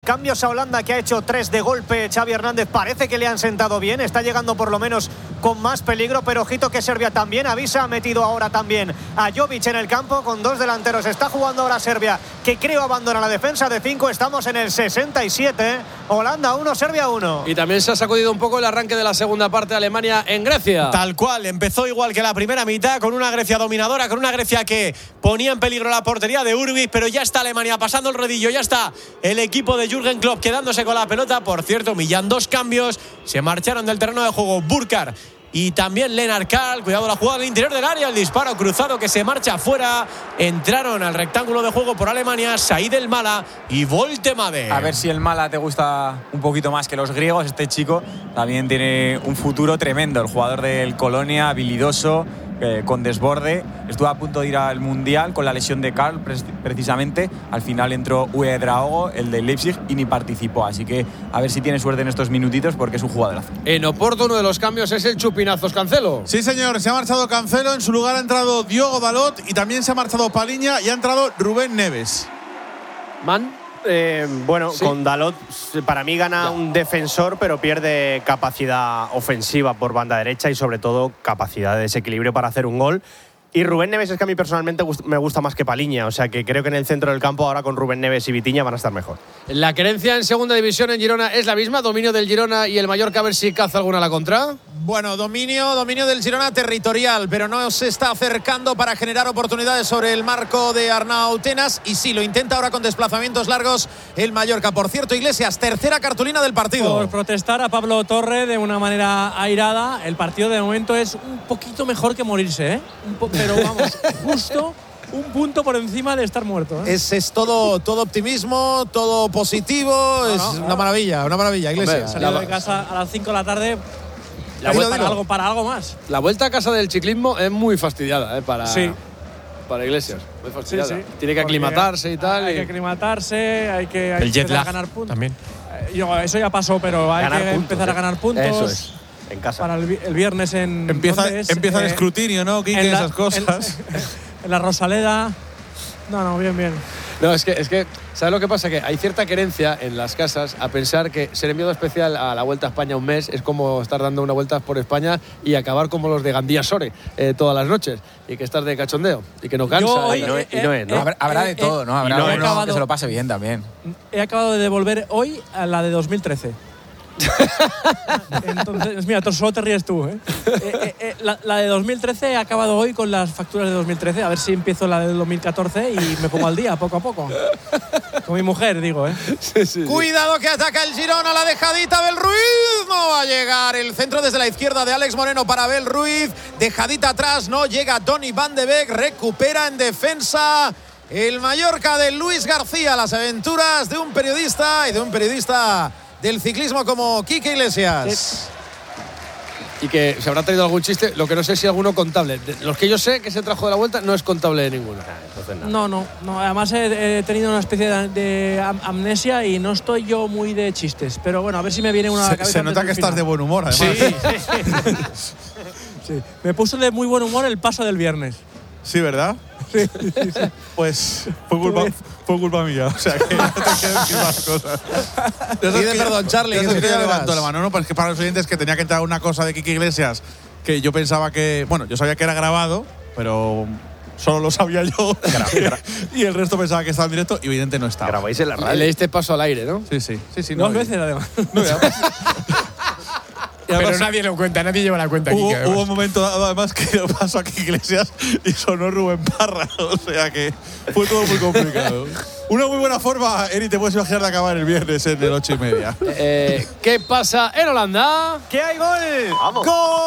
cambios a Holanda, que ha hecho 3 de golpe. Xavi Hernández parece que le han sentado bien, está llegando por lo menos con más peligro, pero ojito que Serbia también avisa, ha metido ahora también a Jovic en el campo con 2 delanteros. Está jugando ahora Serbia, que creo abandona la defensa de 5. Estamos en el 67, Holanda 1, Serbia 1. Y también se ha sacudido un poco el arranque de la segunda parte de Alemania en Grecia. Tal cual, empezó igual que la primera mitad, con una Grecia dominadora, con una Grecia que ponía en peligro la portería de Urbis, pero ya está Alemania pasando el rodillo, ya está el equipo de Jürgen Klopp quedándose con la pelota. Por cierto, Millán, 2 cambios, se marcharon del terreno de juego Burkhardt y también Lennart Karl. Cuidado la jugada del interior del área, el disparo cruzado que se marcha afuera. Entraron al rectángulo de juego por Alemania Said El Mala y Voltemade. A ver si el Mala te gusta un poquito más que los griegos. Este chico también tiene un futuro tremendo, el jugador del Colonia, habilidoso, con desborde. Estuvo a punto de ir al Mundial con la lesión de Karl, precisamente. Al final entró Uedraogo, el de Leipzig, y ni participó. Así que a ver si tiene suerte en estos minutitos, porque es un jugadorazo. En Oporto, uno de los cambios es el chupinazos Cancelo. Sí, señor, se ha marchado Cancelo, en su lugar ha entrado Diogo Dalot y también se ha marchado Paliña y ha entrado Rubén Neves. Bueno, sí. Con Dalot para mí gana un defensor, pero pierde capacidad ofensiva por banda derecha y sobre todo capacidad de desequilibrio para hacer un gol. Y Rubén Neves es que a mí personalmente me gusta más que Paliña, o sea que creo que en el centro del campo ahora con Rubén Neves y Vitinha van a estar mejor. La querencia en segunda división en Girona es la misma, dominio del Girona y el Mallorca, a ver si caza alguna a la contra. Bueno, dominio del Girona territorial, pero no se está acercando para generar oportunidades sobre el marco de Arnau Tenas, y sí, lo intenta ahora con desplazamientos largos el Mallorca. Por cierto, Iglesias, tercera cartulina del partido. Por protestar a Pablo Torre de una manera airada. El partido de momento es un poquito mejor que morirse, ¿eh? Pero vamos, justo un punto por encima de estar muerto, ¿eh? Es todo optimismo, todo positivo. Es una maravilla, Iglesias. Salió de casa a las 5 de la tarde. Para algo más. La vuelta a casa del ciclismo es muy fastidiada, para Iglesias. Muy fastidiada. Sí. Tiene que aclimatarse y tal. Hay que aclimatarse, hay que el jet lag ganar puntos. también. Eso ya pasó, pero hay que empezar a ganar puntos. Eso es, en casa. Para el viernes en... Empieza el escrutinio, ¿no, Quique? Esas cosas. En la Rosaleda. No, bien. No, es que ¿sabes lo que pasa? Que hay cierta querencia en las casas a pensar que ser enviado especial a la Vuelta a España un mes es como estar dando una vuelta por España y acabar como los de Gandía Sore todas las noches, y que estás de cachondeo y que no cansa. Habrá de todo, ¿no? Habrá uno que se lo pase bien también. He acabado de devolver hoy a la de 2013. Entonces, mira, solo te ríes tú, ¿eh? La de 2013 he acabado hoy con las facturas de 2013. A ver si empiezo la de 2014 y me pongo al día poco a poco. Con mi mujer, digo, ¿eh? Sí. Cuidado que ataca el Girona, la dejadita Bel Ruiz. No va a llegar el centro desde la izquierda de Alex Moreno para Bel Ruiz. Dejadita atrás, no llega Donny van de Beek. Recupera en defensa el Mallorca de Luis García. Las aventuras de un periodista del ciclismo como Quique Iglesias. Y que se habrá traído algún chiste, lo que no sé si alguno contable. Los que yo sé que se trajo de la vuelta no es contable de ninguno. No. Además he tenido una especie de amnesia y no estoy yo muy de chistes. Pero bueno, a ver si me viene una a la cabeza. Se nota que estás de buen humor, además. Sí. Me puso de muy buen humor el paso del viernes. Sí, ¿verdad? Sí. Pues fue culpa mía. O sea, que no te quiero decir más cosas. Pide perdón, Charlie. Que yo levanto la mano, ¿no? Pues que para los oyentes que tenía que entrar una cosa de Quique Iglesias que yo pensaba que... Bueno, yo sabía que era grabado, pero solo lo sabía yo. Y el resto pensaba que estaba en directo y evidentemente no estaba. Grabáis en la radio. Le diste paso al aire, ¿no? Sí. 2 veces, además. No, Pero nadie lo cuenta, nadie lleva la cuenta aquí. Hubo un momento dado, además, que lo pasó aquí Iglesias y sonó Rubén Parra. O sea que fue todo muy complicado. Una muy buena forma, Eri, te puedes imaginar de acabar el viernes en el 8:30. ¿Qué pasa en Holanda? ¡Que hay gol! ¡Vamos!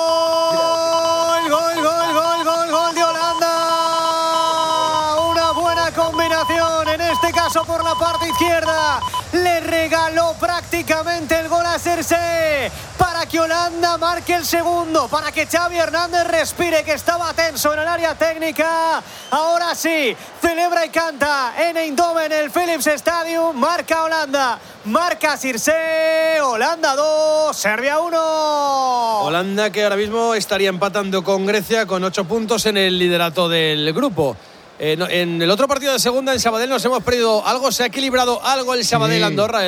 ¡Gol de Holanda! Una buena combinación, en este caso por la parte izquierda. Le regaló prácticamente el gol a Cersei para que Holanda marque el segundo, para que Xavi Hernández respire, que estaba tenso en el área técnica. Ahora sí, celebra y canta en Eindhoven, el Philips Stadium. Marca Holanda, marca Cersei. Holanda 2, Serbia 1. Holanda, que ahora mismo estaría empatando con Grecia con 8 puntos en el liderato del grupo. En el otro partido de segunda, en Sabadell, nos hemos perdido algo. Se ha equilibrado algo el Sabadell-Andorra, Edu.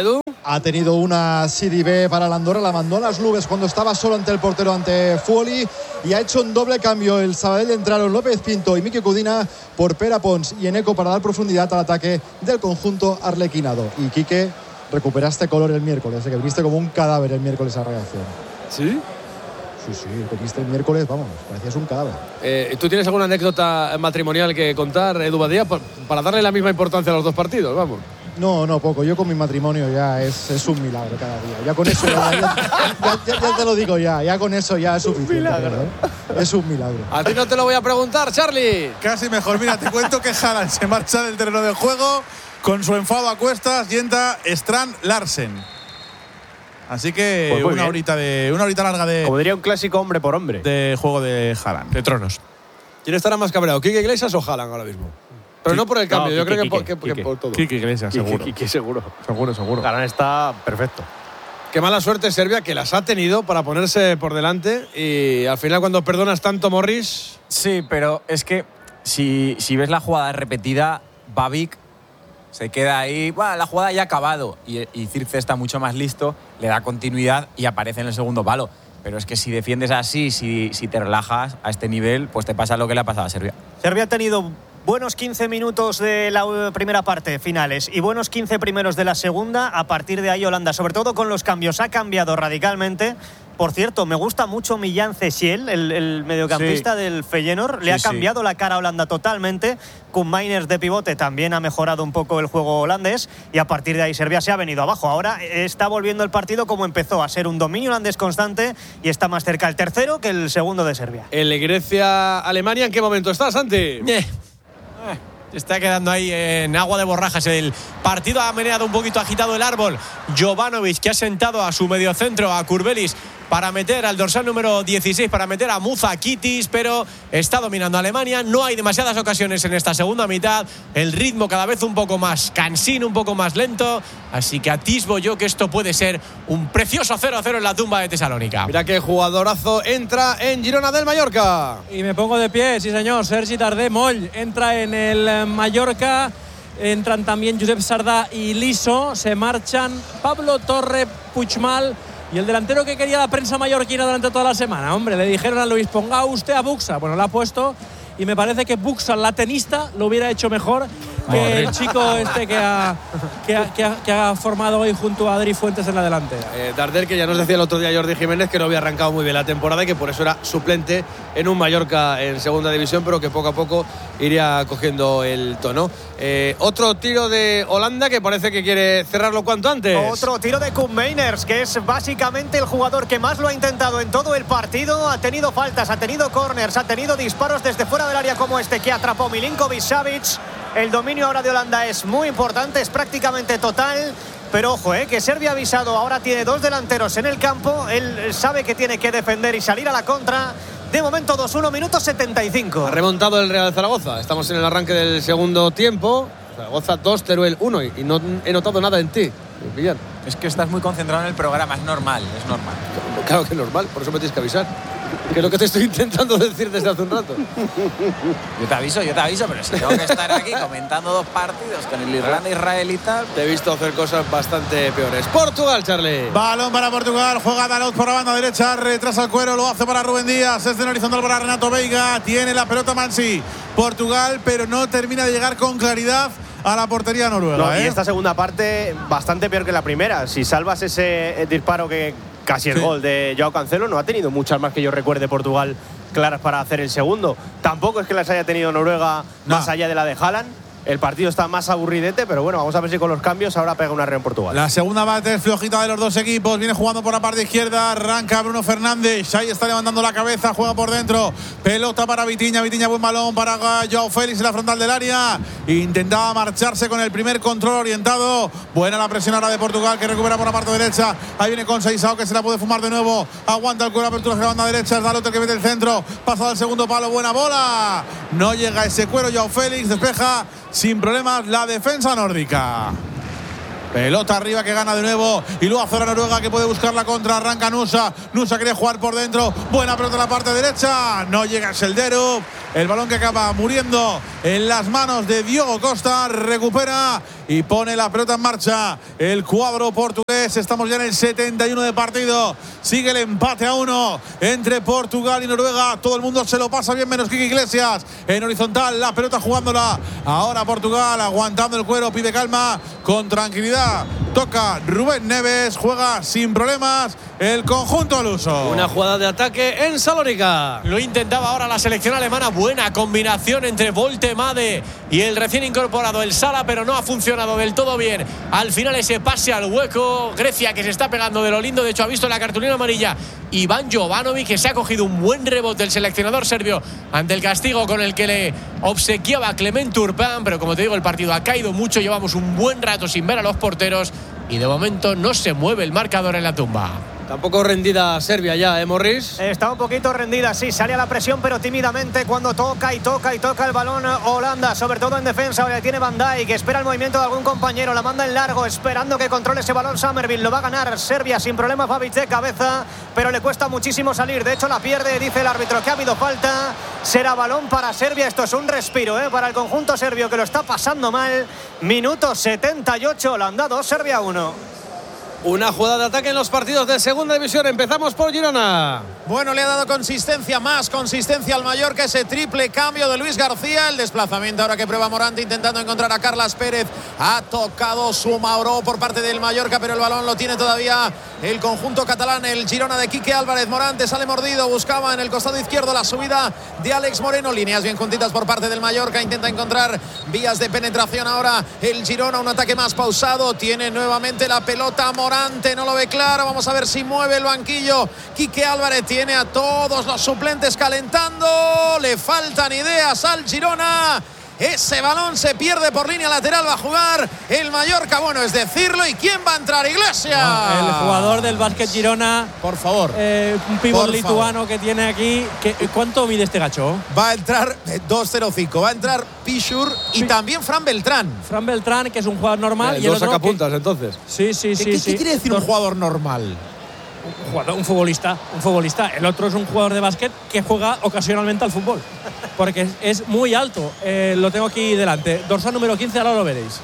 Ha tenido una CDB para la Andorra, la mandó a las nubes cuando estaba solo ante el portero, ante Fuoli, y ha hecho un doble cambio. El Sabadell entraron López Pinto y Miki Cudina por Pere Pons y Eneco para dar profundidad al ataque del conjunto arlequinado. Y Quique, recuperaste color el miércoles, que viniste como un cadáver el miércoles a reacción. ¿Sí? Sí, que viste el miércoles, vamos, parecías un cadáver. ¿Tú tienes alguna anécdota matrimonial que contar, Edu Badía, para darle la misma importancia a los dos partidos? Vamos. No, poco. Yo con mi matrimonio ya es un milagro cada día. Ya con eso, ya te lo digo ya con eso ya es suficiente. Un milagro. Es un milagro. A ti no te lo voy a preguntar, Charlie. Casi mejor. Mira, te cuento que Haaland se marcha del terreno de juego con su enfado a cuestas y entra Strand Larsen. Así que pues una horita larga de, como diría un clásico, hombre por hombre, de juego de Haaland. De tronos. ¿Quién estará más cabreado, Quique Iglesias o Haaland ahora mismo? Pero no por el cambio, yo creo que por todo. Quique Iglesias, seguro. Quique seguro. Seguro. Haaland está perfecto. Qué mala suerte Serbia, que las ha tenido para ponerse por delante y al final cuando perdonas tanto, Morris… Sí, pero es que si ves la jugada repetida, Babic se queda ahí, bueno, la jugada ya ha acabado y Zirkzee está mucho más listo, le da continuidad y aparece en el segundo palo. Pero es que si defiendes así, si te relajas a este nivel, pues te pasa lo que le ha pasado a Serbia. Serbia ha tenido buenos 15 minutos de la primera parte, finales, y buenos 15 primeros de la segunda. A partir de ahí Holanda, sobre todo con los cambios, ha cambiado radicalmente. Por cierto, me gusta mucho Millán Cesiel, el mediocampista del Feyenoord. Le ha cambiado la cara a Holanda totalmente. Con Mainers de pivote también ha mejorado un poco el juego holandés. Y a partir de ahí Serbia se ha venido abajo. Ahora está volviendo el partido como empezó, a ser un dominio holandés constante. Y está más cerca el tercero que el segundo de Serbia. El Grecia-Alemania, ¿en qué momento está, Santi? Está quedando ahí en agua de borrajas el partido. Ha meneado un poquito agitado el árbol Jovanovic, que ha sentado a su mediocentro, a Kurbelis, para meter al dorsal número 16, para meter a Muzakitis, pero está dominando Alemania. No hay demasiadas ocasiones en esta segunda mitad. El ritmo cada vez un poco más cansino, un poco más lento. Así que atisbo yo que esto puede ser un precioso 0-0 en la tumba de Tesalónica. Mira qué jugadorazo entra en Girona del Mallorca. Y me pongo de pie, sí señor. Sergi Darder Moll entra en el Mallorca. Entran también Josep Sardá y Liso. Se marchan Pablo Torre, Puigmal y el delantero que quería la prensa mallorquina durante toda la semana. Hombre, le dijeron a Luis, ponga usted a Buxa. Bueno, lo ha puesto y me parece que Buxa, la tenista, lo hubiera hecho mejor que el chico este que ha formado hoy junto a Adri Fuentes en la delantera. Darder, que ya nos decía el otro día Jordi Jiménez que no había arrancado muy bien la temporada y que por eso era suplente en un Mallorca en segunda división, pero que poco a poco iría cogiendo el tono. Otro tiro de Holanda que parece que quiere cerrarlo cuanto antes. Otro tiro de Koen Mainers, que es básicamente el jugador que más lo ha intentado en todo el partido. Ha tenido faltas, ha tenido corners, ha tenido disparos desde fuera del área como este que atrapó Milinkovic-Savic. El dominio ahora de Holanda es muy importante, es prácticamente total. Pero ojo, que Serbia ha avisado, ahora tiene dos delanteros en el campo. Él sabe que tiene que defender y salir a la contra. De momento 2-1, minuto 75. Ha remontado el Real Zaragoza. Estamos en el arranque del segundo tiempo. Zaragoza 2, Teruel 1. Y no he notado nada en ti, Villar. Es que estás muy concentrado en el programa, es normal. Claro que es normal, por eso me tienes que avisar. Que es lo que te estoy intentando decir desde hace un rato. Yo te aviso, pero si tengo que estar aquí comentando dos partidos con el Irlanda-Israel y tal. Te he visto hacer cosas bastante peores. Portugal, Charlie. Balón para Portugal, juega Dalot por la banda derecha, retrasa el cuero, lo hace para Rubén Díaz, es en horizontal para Renato Veiga, tiene la pelota Mansi. Portugal, pero no termina de llegar con claridad a la portería noruega. Y esta segunda parte bastante peor que la primera. Si salvas ese disparo que casi el gol de Joao Cancelo, no ha tenido muchas más que yo recuerde Portugal claras para hacer el segundo. Tampoco es que las haya tenido Noruega más allá de la de Haaland. El partido está más aburridete, pero bueno, vamos a ver si con los cambios ahora pega una red en Portugal. La segunda parte es flojita de los dos equipos. Viene jugando por la parte izquierda, arranca Bruno Fernández. Ahí está levantando la cabeza, juega por dentro. Pelota para Vitinha, buen balón para Joao Félix en la frontal del área. Intentaba marcharse con el primer control orientado. Buena la presión ahora de Portugal, que recupera por la parte derecha. Ahí viene con Seisao, que se la puede fumar de nuevo. Aguanta el cuero, apertura de la banda derecha. Es Dalot el que mete el centro. Pasado al segundo palo, buena bola. No llega ese cuero, Joao Félix despeja sin problemas la defensa nórdica. Pelota arriba que gana de nuevo y luego hace la Noruega, que puede buscar la contra. Arranca Nusa. Nusa quiere jugar por dentro. Buena pelota en la parte derecha. No llega Selderup. El balón que acaba muriendo en las manos de Diogo Costa. Recupera y pone la pelota en marcha el cuadro portugués. Estamos ya en el 71 de partido. Sigue el empate a 1 entre Portugal y Noruega. Todo el mundo se lo pasa bien menos Quique Iglesias. En horizontal la pelota jugándola. Ahora Portugal aguantando el cuero. Pide calma con tranquilidad. Toca Rubén Neves. Juega sin problemas el conjunto luso. Una jugada de ataque en Salónica. Lo intentaba ahora la selección alemana. Buena combinación entre Voltemade y el recién incorporado el Sala, pero no ha funcionado del todo bien. Al final ese pase al hueco. Grecia que se está pegando de lo lindo. De hecho ha visto la cartulina amarilla Iván Jovanovic, que se ha cogido un buen rebote el seleccionador serbio ante el castigo con el que le obsequiaba Clement Turpin. Pero como te digo, el partido ha caído mucho. Llevamos un buen rato sin ver a los porteros y de momento no se mueve el marcador en la tumba. Tampoco rendida Serbia ya, Morris? Está un poquito rendida, sí, sale a la presión, pero tímidamente cuando toca el balón Holanda, sobre todo en defensa. Ahora tiene Van Dijk, que espera el movimiento de algún compañero, la manda en largo, esperando que controle ese balón Summerville. Lo va a ganar Serbia sin problemas, Babic de cabeza, pero le cuesta muchísimo salir. De hecho, la pierde, dice el árbitro que ha habido falta. Será balón para Serbia. Esto es un respiro, para el conjunto serbio, que lo está pasando mal. Minuto 78, Holanda 2, Serbia 1. Una jugada de ataque en los partidos de segunda división. Empezamos por Girona. Bueno, le ha dado consistencia, más consistencia al Mallorca, ese triple cambio de Luis García. El desplazamiento ahora que prueba Morante intentando encontrar a Carlas Pérez. Ha tocado su Mauro por parte del Mallorca, pero el balón lo tiene todavía el conjunto catalán. El Girona de Quique Álvarez. Morante sale mordido, buscaba en el costado izquierdo la subida de Alex Moreno. Líneas bien juntitas por parte del Mallorca. Intenta encontrar vías de penetración ahora el Girona. Un ataque más pausado. Tiene nuevamente la pelota Morante. No lo ve claro. Vamos a ver si mueve el banquillo. Quique Álvarez tiene a todos los suplentes calentando. Le faltan ideas al Girona. Ese balón se pierde por línea lateral. Va a jugar el Mallorca. Bueno, es decirlo. ¿Y quién va a entrar? Iglesias. El jugador del Básquet Girona. Por favor. Un pívot lituano que tiene aquí. ¿Cuánto mide este gacho? Va a entrar 2.05. Va a entrar Pichur y también Fran Beltrán. Fran Beltrán, que es un jugador normal. Y el dos sacapuntas, entonces. Sí. ¿Qué quiere decir un jugador normal? Un futbolista. El otro es un jugador de básquet que juega ocasionalmente al fútbol, porque es muy alto. Lo tengo aquí delante. Dorsal número 15, ahora lo veréis.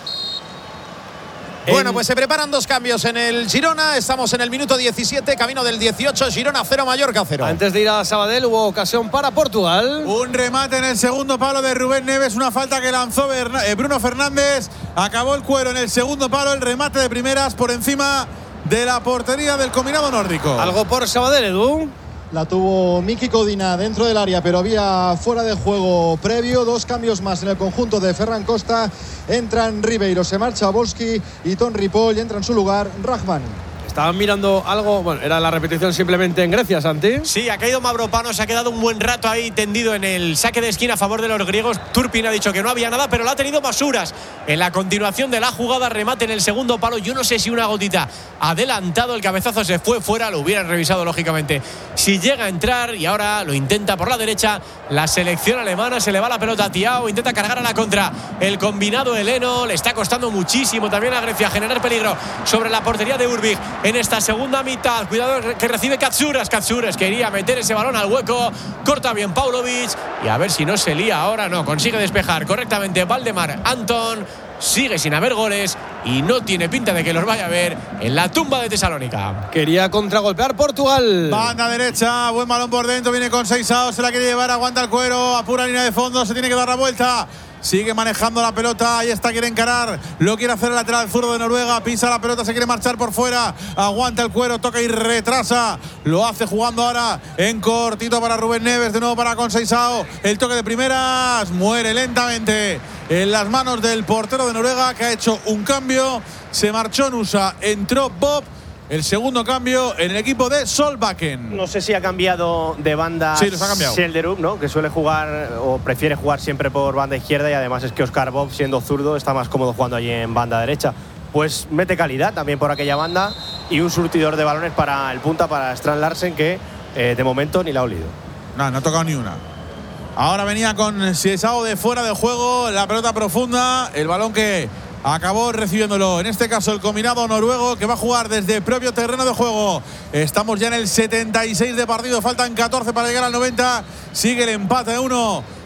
Bueno, pues se preparan dos cambios en el Girona. Estamos en el minuto 17, camino del 18. Girona 0, Mallorca 0. Antes de ir a Sabadell hubo ocasión para Portugal. Un remate en el segundo palo de Rubén Neves. Una falta que lanzó Bruno Fernández. Acabó el cuero en el segundo palo. El remate de primeras por encima de la portería del combinado nórdico. Algo por Sabadell, Edu. La tuvo Miki Codina dentro del área, pero había fuera de juego previo. Dos cambios más en el conjunto de Ferran Costa. Entran Ribeiro, se marcha Volski y Ton Ripoll, y entra en su lugar Rahman. Estaban mirando algo, bueno, era la repetición simplemente en Grecia, Santi. Sí, ha caído Mavropanos, se ha quedado un buen rato ahí tendido en el saque de esquina a favor de los griegos. Turpin ha dicho que no había nada, pero lo ha tenido Masuras. En la continuación de la jugada, remate en el segundo palo. Yo no sé si una gotita adelantado, el cabezazo se fue fuera, lo hubieran revisado lógicamente si llega a entrar, y ahora lo intenta por la derecha la selección alemana. Se le va la pelota a Thiago, intenta cargar a la contra el combinado heleno. Le está costando muchísimo también a Grecia generar peligro sobre la portería de Urbich en esta segunda mitad. Cuidado que recibe Katsouras quería meter ese balón al hueco, corta bien Paunovic y a ver si no se lía ahora. No, consigue despejar correctamente Valdemar Anton. Sigue sin haber goles y no tiene pinta de que los vaya a ver en la tumba de Tesalónica. Quería contragolpear Portugal. Banda derecha, buen balón por dentro, viene con Seixao, se la quiere llevar, aguanta el cuero, apura línea de fondo, se tiene que dar la vuelta. Sigue manejando la pelota, ahí está, quiere encarar, lo quiere hacer el lateral zurdo de Noruega, pisa la pelota, se quiere marchar por fuera, aguanta el cuero, toca y retrasa, lo hace jugando ahora en cortito para Rubén Neves, de nuevo para Seixao, el toque de primeras, muere lentamente en las manos del portero de Noruega, que ha hecho un cambio, se marchó Nusa, entró Bob. El segundo cambio en el equipo de Solbakken. No sé si ha cambiado de banda. Sí, los ha cambiado. Selderup, ¿no? Que suele jugar o prefiere jugar siempre por banda izquierda, y además es que Oscar Bob, siendo zurdo, está más cómodo jugando allí en banda derecha. Pues mete calidad también por aquella banda y un surtidor de balones para el punta, para Strand Larsen, que de momento ni la ha olido. No ha tocado ni una. Ahora venía con Seixao de fuera de juego, la pelota profunda, el balón que acabó recibiéndolo, en este caso el combinado noruego, que va a jugar desde el propio terreno de juego. Estamos ya en el 76 de partido, faltan 14 para llegar al 90. Sigue el empate de 1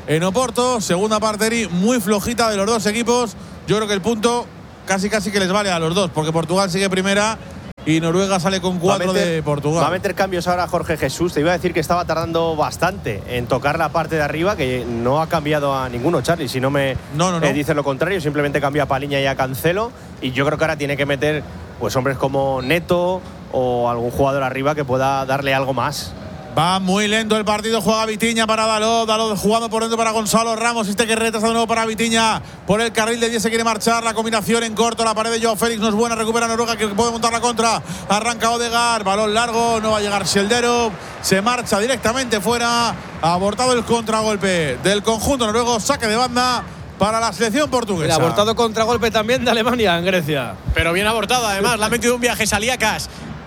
en Oporto. Segunda parte muy flojita de los dos equipos. Yo creo que el punto casi que les vale a los dos, porque Portugal sigue primera y Noruega sale con 4 de Portugal. Va a meter cambios ahora Jorge Jesús. Te iba a decir que estaba tardando bastante en tocar la parte de arriba, que no ha cambiado a ninguno, Charlie. Si no me dice lo contrario, simplemente cambia a Paliña y a Cancelo. Y yo creo que ahora tiene que meter pues hombres como Neto o algún jugador arriba que pueda darle algo más. Va muy lento el partido, juega Vitinha para Dalot jugando por dentro para Gonzalo Ramos, que retrasa de nuevo para Vitinha, por el carril de 10 se quiere marchar, la combinación en corto, la pared de Joao Félix no es buena, recupera Noruega que puede montar la contra, arranca Odegaard, balón largo, no va a llegar Sheldero, se marcha directamente fuera, ha abortado el contragolpe del conjunto noruego, saque de banda para la selección portuguesa. El abortado contragolpe también de Alemania en Grecia. Pero bien abortado, además, le ha metido un viaje Saliakas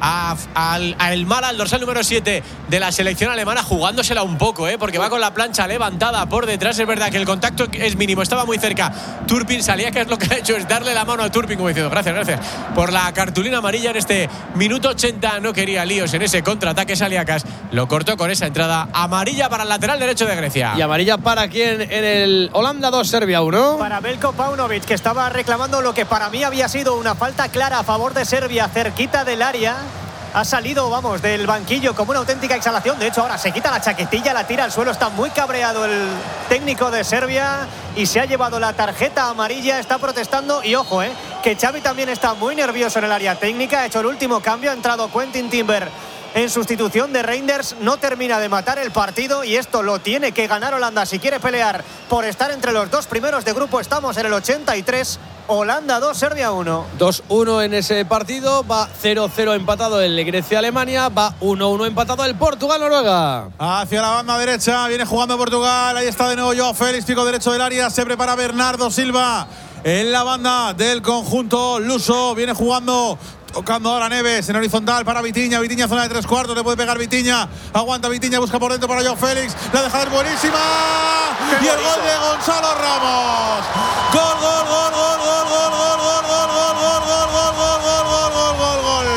al Mala, al dorsal número 7 de la selección alemana, jugándosela un poco, porque va con la plancha levantada por detrás. Es verdad que el contacto es mínimo, estaba muy cerca Turpin. Saliakas lo que ha hecho es darle la mano a Turpin como diciendo gracias por la cartulina amarilla en este minuto 80. No quería líos en ese contraataque. Saliakas lo cortó con esa entrada amarilla para el lateral derecho de Grecia. ¿Y amarilla para quién en el Holanda 2, Serbia 1? Para Veljko Paunovic, que estaba reclamando lo que para mí había sido una falta clara a favor de Serbia, cerquita del área. Ha salido, del banquillo como una auténtica exhalación. De hecho, ahora se quita la chaquetilla, la tira al suelo. Está muy cabreado el técnico de Serbia y se ha llevado la tarjeta amarilla. Está protestando y ojo, que Xavi también está muy nervioso en el área técnica. Ha hecho el último cambio, ha entrado Quentin Timber en sustitución de Reinders. No termina de matar el partido y esto lo tiene que ganar Holanda si quiere pelear por estar entre los dos primeros de grupo. Estamos en el 83. Holanda 2, Serbia 1. 2-1 en ese partido. Va 0-0 empatado el Grecia-Alemania. Va 1-1 empatado el Portugal-Noruega. Hacia la banda derecha. Viene jugando Portugal. Ahí está de nuevo Joao Félix, pico derecho del área. Se prepara Bernardo Silva en la banda del conjunto luso. Viene jugando. Tocando ahora Neves en horizontal para Vitinha. Vitinha, zona de 3/4. Le puede pegar Vitinha. Aguanta Vitinha, busca por dentro para Joao Félix. La deja de buenísima. Y el gol de Gonzalo Ramos. Gol, gol, gol, gol, gol, gol, gol, gol, gol, gol, gol, gol, gol, gol, gol, gol, gol, gol.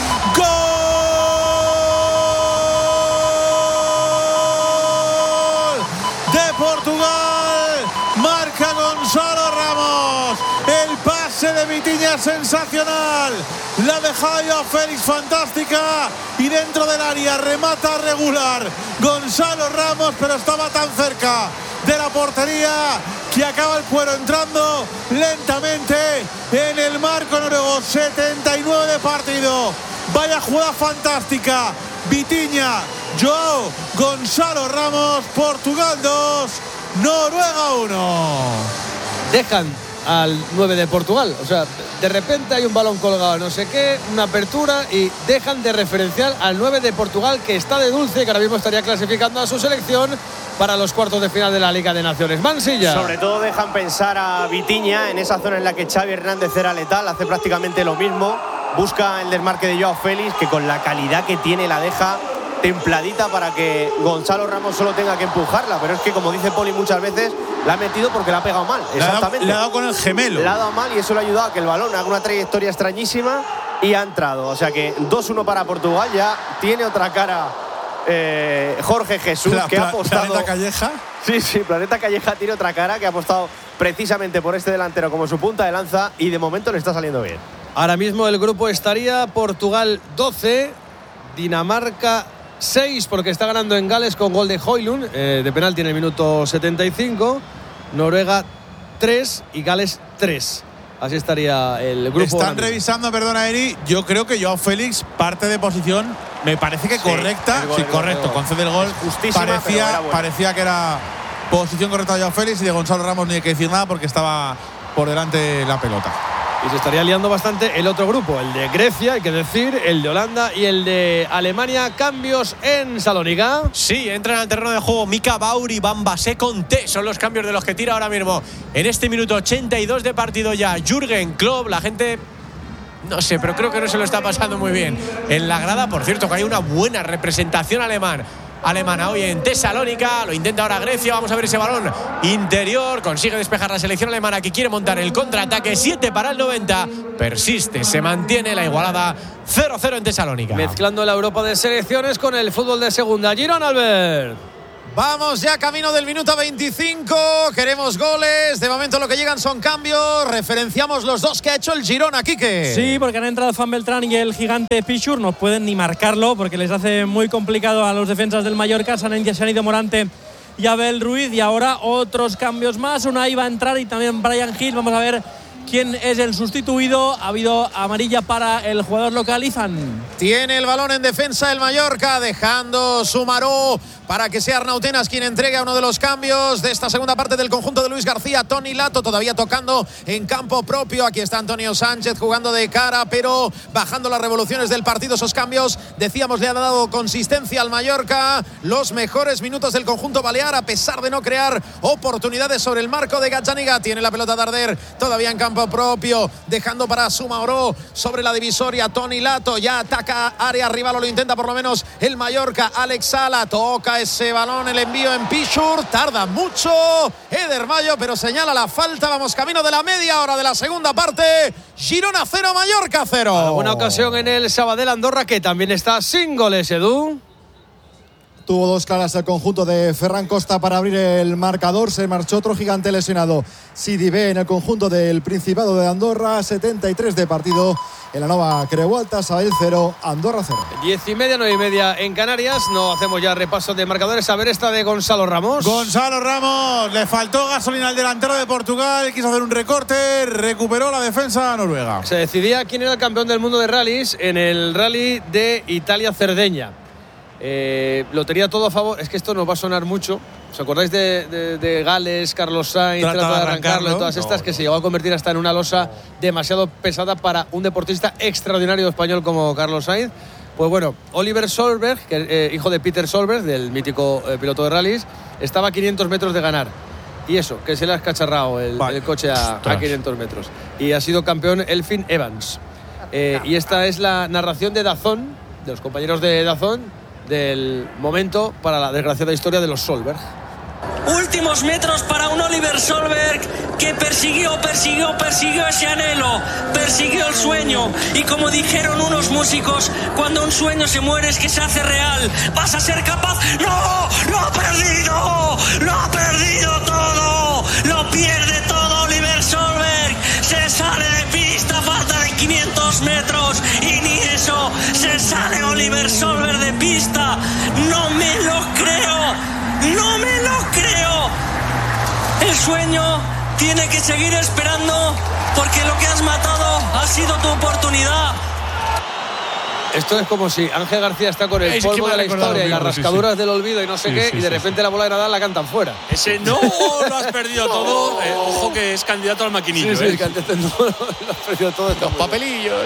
Gol de Portugal. Marca Gonzalo Ramos. El pase de Vitinha sensacional. La dejada de Félix fantástica y dentro del área remata regular Gonzalo Ramos, pero estaba tan cerca de la portería que acaba el cuero entrando lentamente en el marco noruego. 79 de partido. Vaya jugada fantástica. Vitinha, Joao, Gonzalo Ramos. Portugal 2, Noruega 1. Dejan al 9 de Portugal, o sea, de repente hay un balón colgado, no sé qué, una apertura y dejan de referencial al 9 de Portugal, que está de dulce, que ahora mismo estaría clasificando a su selección para los cuartos de final de la Liga de Naciones. Mansilla. Sobre todo dejan pensar a Vitinha en esa zona en la que Xavi Hernández era letal, hace prácticamente lo mismo, busca el desmarque de Joao Félix, que con la calidad que tiene la deja templadita para que Gonzalo Ramos solo tenga que empujarla, pero es que, como dice Poli muchas veces, la ha metido porque la ha pegado mal. Exactamente. Le ha dado con el gemelo. Le ha dado mal y eso le ha ayudado a que el balón haga una trayectoria extrañísima y ha entrado. O sea que 2-1 para Portugal. Ya tiene otra cara Jorge Jesús, que ha apostado. ¿Planeta Calleja? Sí, Planeta Calleja tiene otra cara, que ha apostado precisamente por este delantero como su punta de lanza y de momento le está saliendo bien. Ahora mismo el grupo estaría Portugal 12, Dinamarca 6, porque está ganando en Gales con gol de Højlund de penalti en el minuto 75, Noruega 3 y Gales 3. Así estaría el grupo. Están revisando, perdona Eri, yo creo que Joao Félix parte de posición, me parece que correcta. Gol, sí, correcto, concede el gol. Justísima, parecía que era posición correcta de Joao Félix, y de Gonzalo Ramos ni hay que decir nada porque estaba por delante la pelota. Y se estaría liando bastante el otro grupo, el de Grecia, hay que decir, el de Holanda y el de Alemania. Cambios en Salónica. Sí, entran al terreno de juego Mika Baur y Bambasé Conté. Son los cambios de los que tira ahora mismo en este minuto 82 de partido ya Jürgen Klopp. La gente, no sé, pero creo que no se lo está pasando muy bien en la grada. Por cierto, que hay una buena representación alemana hoy en Tesalónica. Lo intenta ahora Grecia. Vamos a ver ese balón interior. Consigue despejar la selección alemana, que quiere montar el contraataque. 7 para el 90. Persiste, se mantiene la igualada. 0-0 en Tesalónica. Mezclando la Europa de selecciones con el fútbol de segunda. Girona, Albert. Vamos ya camino del minuto 25. Queremos goles. De momento lo que llegan son cambios. Referenciamos los dos que ha hecho el Girona, Quique. Sí, porque han entrado Fan Beltrán y el gigante Pichur. No pueden ni marcarlo porque les hace muy complicado a los defensas del Mallorca. Se han ido Morante y Abel Ruiz. Y ahora otros cambios más. Unai va a entrar y también Brian Hill. Vamos a ver quién es el sustituido. Ha habido amarilla para el jugador local, Izan. Tiene el balón en defensa el Mallorca, dejando Sumaró para que sea Arnautenas quien entregue a uno de los cambios de esta segunda parte del conjunto de Luis García. Toni Lato todavía tocando en campo propio. Aquí está Antonio Sánchez jugando de cara, pero bajando las revoluciones del partido. Esos cambios, decíamos, le han dado consistencia al Mallorca. Los mejores minutos del conjunto balear, a pesar de no crear oportunidades sobre el marco de Gazzaniga. Tiene la pelota Darder todavía en campo propio, dejando para Sumaró sobre la divisoria. Toni Lato ya ataca área rival, o lo intenta por lo menos el Mallorca. Alex Sala toca ese balón, el envío en Pichur, tarda mucho Eder Mayo, pero señala la falta. Vamos camino de la media hora de la segunda parte. Girona 0, Mallorca 0. Alguna ocasión en el Sabadell Andorra, que también está sin goles, Edu. Tuvo dos claras el conjunto de Ferran Costa para abrir el marcador. Se marchó otro gigante lesionado, Sidibé, en el conjunto del Principado de Andorra. 73 de partido en la Nova Creu Alta. Sabadell 0, Andorra 0. 10:30, 9:30 en Canarias. No hacemos ya repaso de marcadores. A ver esta de Gonzalo Ramos. Gonzalo Ramos, le faltó gasolina al delantero de Portugal, quiso hacer un recorte, recuperó la defensa noruega. Se decidía quién era el campeón del mundo de rallies en el rally de Italia-Cerdeña. Lo tenía todo a favor. Es que esto nos va a sonar mucho. ¿Os acordáis de Gales, Carlos Sainz, trata de arrancarlo, y todas estas, que se llegó a convertir hasta en una losa demasiado pesada para un deportista extraordinario español como Carlos Sainz? Pues bueno, Oliver Solberg, hijo de Peter Solberg, del mítico piloto de rallies, estaba a 500 metros de ganar. Y eso, que se le ha escacharrado el coche a 500 metros. Y ha sido campeón Elfyn Evans. Y esta es la narración de DAZN, de los compañeros de DAZN, del momento para la desgraciada historia de los Solberg. Últimos metros para un Oliver Solberg que persiguió ese anhelo, persiguió el sueño. Y como dijeron unos músicos, cuando un sueño se muere es que se hace real. ¿Vas a ser capaz? ¡No! ¡Lo ha perdido! ¡Lo ha perdido todo! ¡Lo pierde todo Oliver Solberg! Se sale de pista, falta de 500 metros y ni eso. Se sale Oliver Solberg de pista. ¡No me lo creo! ¡No me lo creo! El sueño tiene que seguir esperando, porque lo que has matado ha sido tu oportunidad. Esto es como si Ángel García está con el polvo de la historia y las rascaduras del olvido y no sé qué, y de repente la bola de Nadal la cantan fuera. Ese no lo has perdido todo. Ojo que es candidato al maquinillo. Sí, que antes lo has perdido todo. Los papelillos.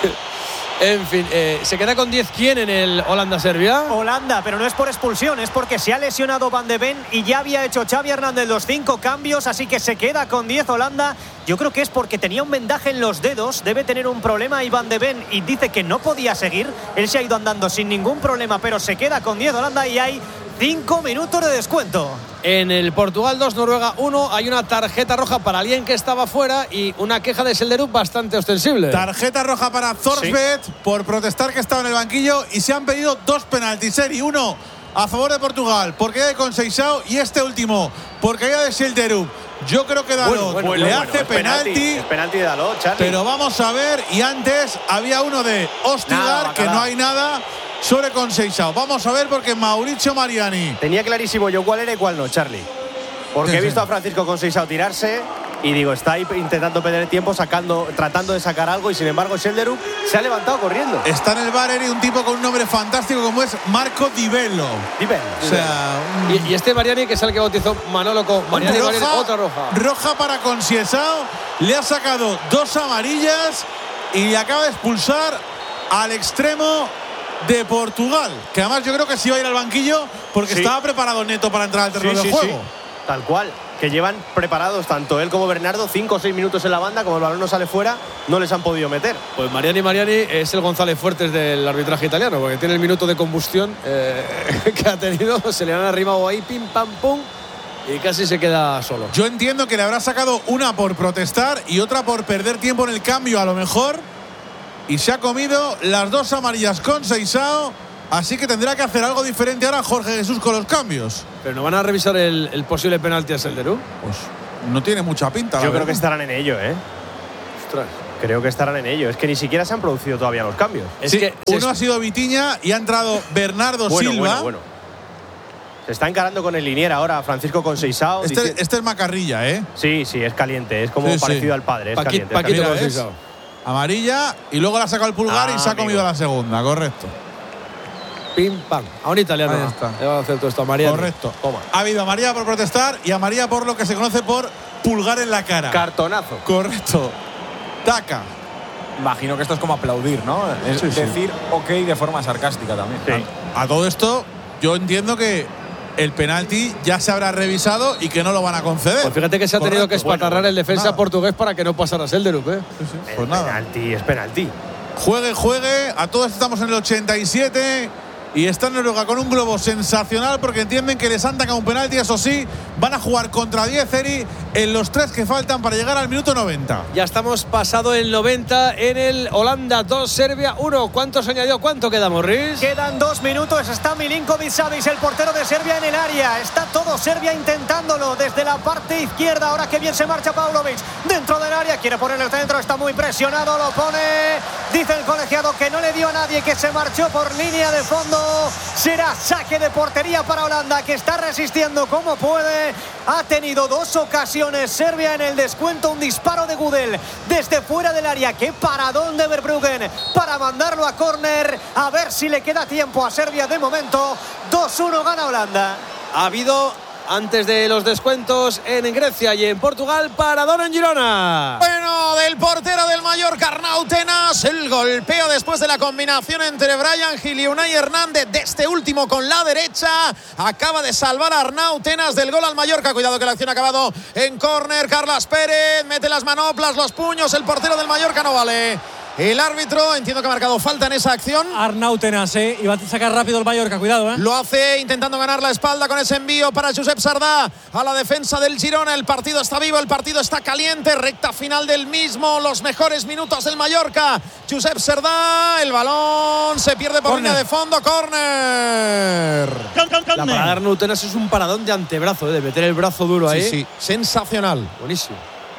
En fin, ¿se queda con 10 quién en el Holanda-Serbia? Holanda, pero no es por expulsión, es porque se ha lesionado Van de Ven y ya había hecho Xavi Hernández los 5 cambios, así que se queda con 10 Holanda. Yo creo que es porque tenía un vendaje en los dedos, debe tener un problema ahí Van de Ven y dice que no podía seguir. Él se ha ido andando sin ningún problema, pero se queda con 10 Holanda y hay 5 minutos de descuento. En el Portugal 2, Noruega 1, hay una tarjeta roja para alguien que estaba fuera y una queja de Selderup bastante ostensible. Tarjeta roja para Thorsbeth por protestar que estaba en el banquillo, y se han pedido 2 penaltis, Seri. Uno a favor de Portugal porque hay de Conceição, y este último porque hay de Selderup. Yo creo que Dalot le hace penalti. Es penalti de Dalot, Charlie. Pero vamos a ver, y antes había uno de Ostigar, que no hay nada sobre Conceição. Vamos a ver, porque Mauricio Mariani. Tenía clarísimo yo cuál era y cuál no, Charlie. Porque he visto a Francisco Conceição tirarse y digo, está ahí intentando perder tiempo, tratando de sacar algo, y sin embargo Selderup se ha levantado corriendo. Está en el bar un tipo con un nombre fantástico como es Marco Di Bello. O sea, y este Mariani, que es el que bautizó Manolo con Mariani, otra roja. Roja para Conceição, le ha sacado 2 amarillas y acaba de expulsar al extremo de Portugal, que además yo creo que sí va a ir al banquillo porque estaba preparado Neto para entrar al terreno de juego. Tal cual, que llevan preparados tanto él como Bernardo 5 o 6 minutos en la banda. Como el balón no sale fuera, no les han podido meter. Pues Mariani es el González Fuertes del arbitraje italiano, porque tiene el minuto de combustión que ha tenido. Se le han arrimado ahí, pim, pam, pum, y casi se queda solo. Yo entiendo que le habrá sacado una por protestar y otra por perder tiempo en el cambio, a lo mejor, y se ha comido las 2 amarillas Conceição Así que tendrá que hacer algo diferente ahora Jorge Jesús con los cambios. Pero no van a revisar el posible penalti a Selderú. Pues no tiene mucha pinta. Yo creo que estarán en ello, ¿eh? Ostras. Creo que estarán en ello. Es que ni siquiera se han producido todavía los cambios. Es sí, que uno ha sido Vitinha y ha entrado Bernardo Silva. Bueno. Se está encarando con el linier ahora, Francisco Conceição. Este es Macarrilla, ¿eh? Sí, es caliente. Es como parecido al padre. Es caliente. Paquito Conceição. Amarilla y luego la ha sacado el pulgar y se ha comido la segunda, correcto. Pim, pam. A un italiano. Ahí está. Le va a hacer todo esto a María. Correcto. Ha habido amarilla por protestar y amarilla por lo que se conoce por pulgar en la cara. Cartonazo. Correcto. Taca. Imagino que esto es como aplaudir, ¿no? Es decir ok de forma sarcástica también. Sí. A todo esto, yo entiendo que el penalti ya se habrá revisado y que no lo van a conceder. Pues fíjate que se ha tenido que espatarrar el defensa portugués para que no pasara Selderup, ¿eh? Pues nada. Penalti, es penalti. Juegue. A todos estamos en el 87. Y está Noruega con un globo sensacional porque entienden que les han sacado un penalti. Eso sí, van a jugar contra 10 Eri en los 3 que faltan para llegar al minuto 90. Ya estamos pasado el 90 en el Holanda 2, Serbia 1. ¿Cuánto se añadió? ¿Cuánto queda, Morris? Quedan 2 minutos. Está Milinković-Savić, el portero de Serbia, en el área. Está todo Serbia intentándolo desde la parte izquierda. Ahora que bien se marcha Paunović dentro del área. Quiere poner el centro. Está muy presionado. Lo pone. Dice el colegiado que no le dio a nadie, que se marchó por línea de fondo. Será saque de portería para Holanda, que está resistiendo como puede. Ha tenido 2 ocasiones Serbia en el descuento. Un disparo de Gudel desde fuera del área. Qué paradón de Verbruggen para mandarlo a córner. A ver si le queda tiempo a Serbia. De momento 2-1 gana Holanda. Ha habido, antes de los descuentos, en Grecia y en Portugal, paradón en Girona. Bueno, del portero del Mallorca, Arnau Tenas, el golpeo después de la combinación entre Bryan Gil y Unai Hernández, de este último con la derecha. Acaba de salvar a Arnau Tenas del gol al Mallorca. Cuidado que la acción ha acabado en córner. Carlas Pérez mete las manoplas, los puños. El portero del Mallorca no vale. El árbitro, entiendo que ha marcado falta en esa acción. Arnau Tenas, y va a sacar rápido el Mallorca, cuidado, Lo hace intentando ganar la espalda con ese envío para Josep Sardá a la defensa del Girona. El partido está vivo, el partido está caliente, recta final del mismo, los mejores minutos del Mallorca. Josep Sardá, el balón se pierde por línea de fondo, córner. La parada de Arnau Tenas es un paradón de antebrazo, de meter el brazo duro ahí. Sí, sensacional. Buenísimo.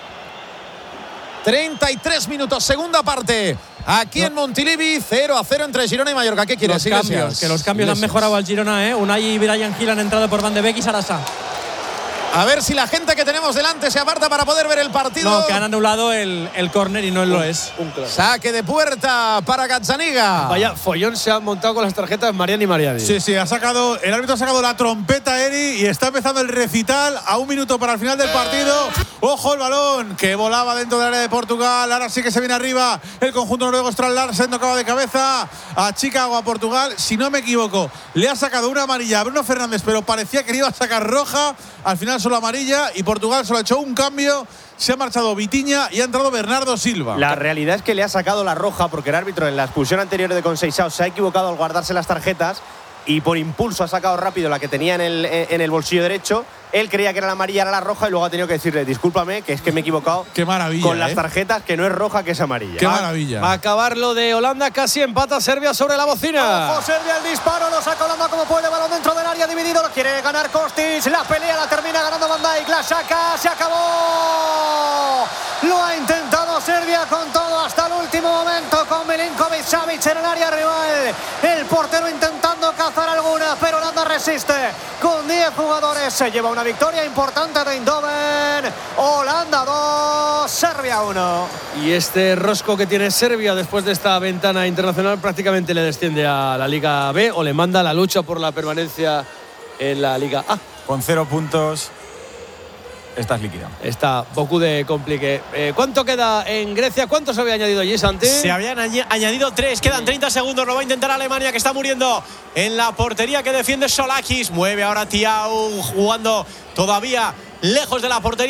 33 minutos, segunda parte. Aquí en Montilivi, 0-0 entre Girona y Mallorca. ¿Qué quieres? Los cambios han mejorado al Girona, Unai y Bryan Gil han entrado por Van de Beek y Sarasa. A ver si la gente que tenemos delante se aparta para poder ver el partido. No, que han anulado el córner y no lo es. Saque de puerta para Gazzaniga. Vaya follón se han montado con las tarjetas Mariani. Sí, el árbitro ha sacado la trompeta, Eri, y está empezando el recital a 1 minuto para el final del partido. Ojo el balón que volaba dentro del área de Portugal. Ahora sí que se viene arriba el conjunto noruego. Strand Larsen tocaba de cabeza a Chicago, a Portugal. Si no me equivoco, le ha sacado una amarilla a Bruno Fernández, pero parecía que le iba a sacar roja. Al final solo amarilla y Portugal solo ha hecho un cambio. Se ha marchado Vitinha y ha entrado Bernardo Silva. La realidad es que le ha sacado la roja porque el árbitro en la expulsión anterior de Conceição se ha equivocado al guardarse las tarjetas y por impulso ha sacado rápido la que tenía en el bolsillo derecho. Él creía que era la amarilla, era la roja y luego ha tenido que decirle discúlpame, que es que me he equivocado. Qué maravilla, con las tarjetas, que no es roja, que es amarilla. Qué maravilla. Va a acabar lo de Holanda, casi empata Serbia sobre la bocina. Ojo, Serbia, el disparo, lo saca Holanda como puede, balón dentro del área dividido, lo quiere ganar Kostic, la pelea la termina ganando Van Dijk, la saca, se acabó. Lo ha intentado Serbia con todo hasta el último momento con Milinković-Savić en el área rival. El portero intentando cazar alguna, pero Holanda resiste. Con 10 jugadores se lleva una victoria importante de Eindhoven. Holanda 2, Serbia 1. Y este rosco que tiene Serbia después de esta ventana internacional prácticamente le desciende a la Liga B o le manda la lucha por la permanencia en la Liga A. Con 0 puntos estás líquida. Está poco de complique. ¿Cuánto queda en Grecia? ¿Cuánto se había añadido allí, Santi? Se habían añadido 3. Quedan 30 segundos. Lo va a intentar Alemania, que está muriendo en la portería que defiende Solakis. Mueve ahora Thiago, jugando todavía lejos de la portería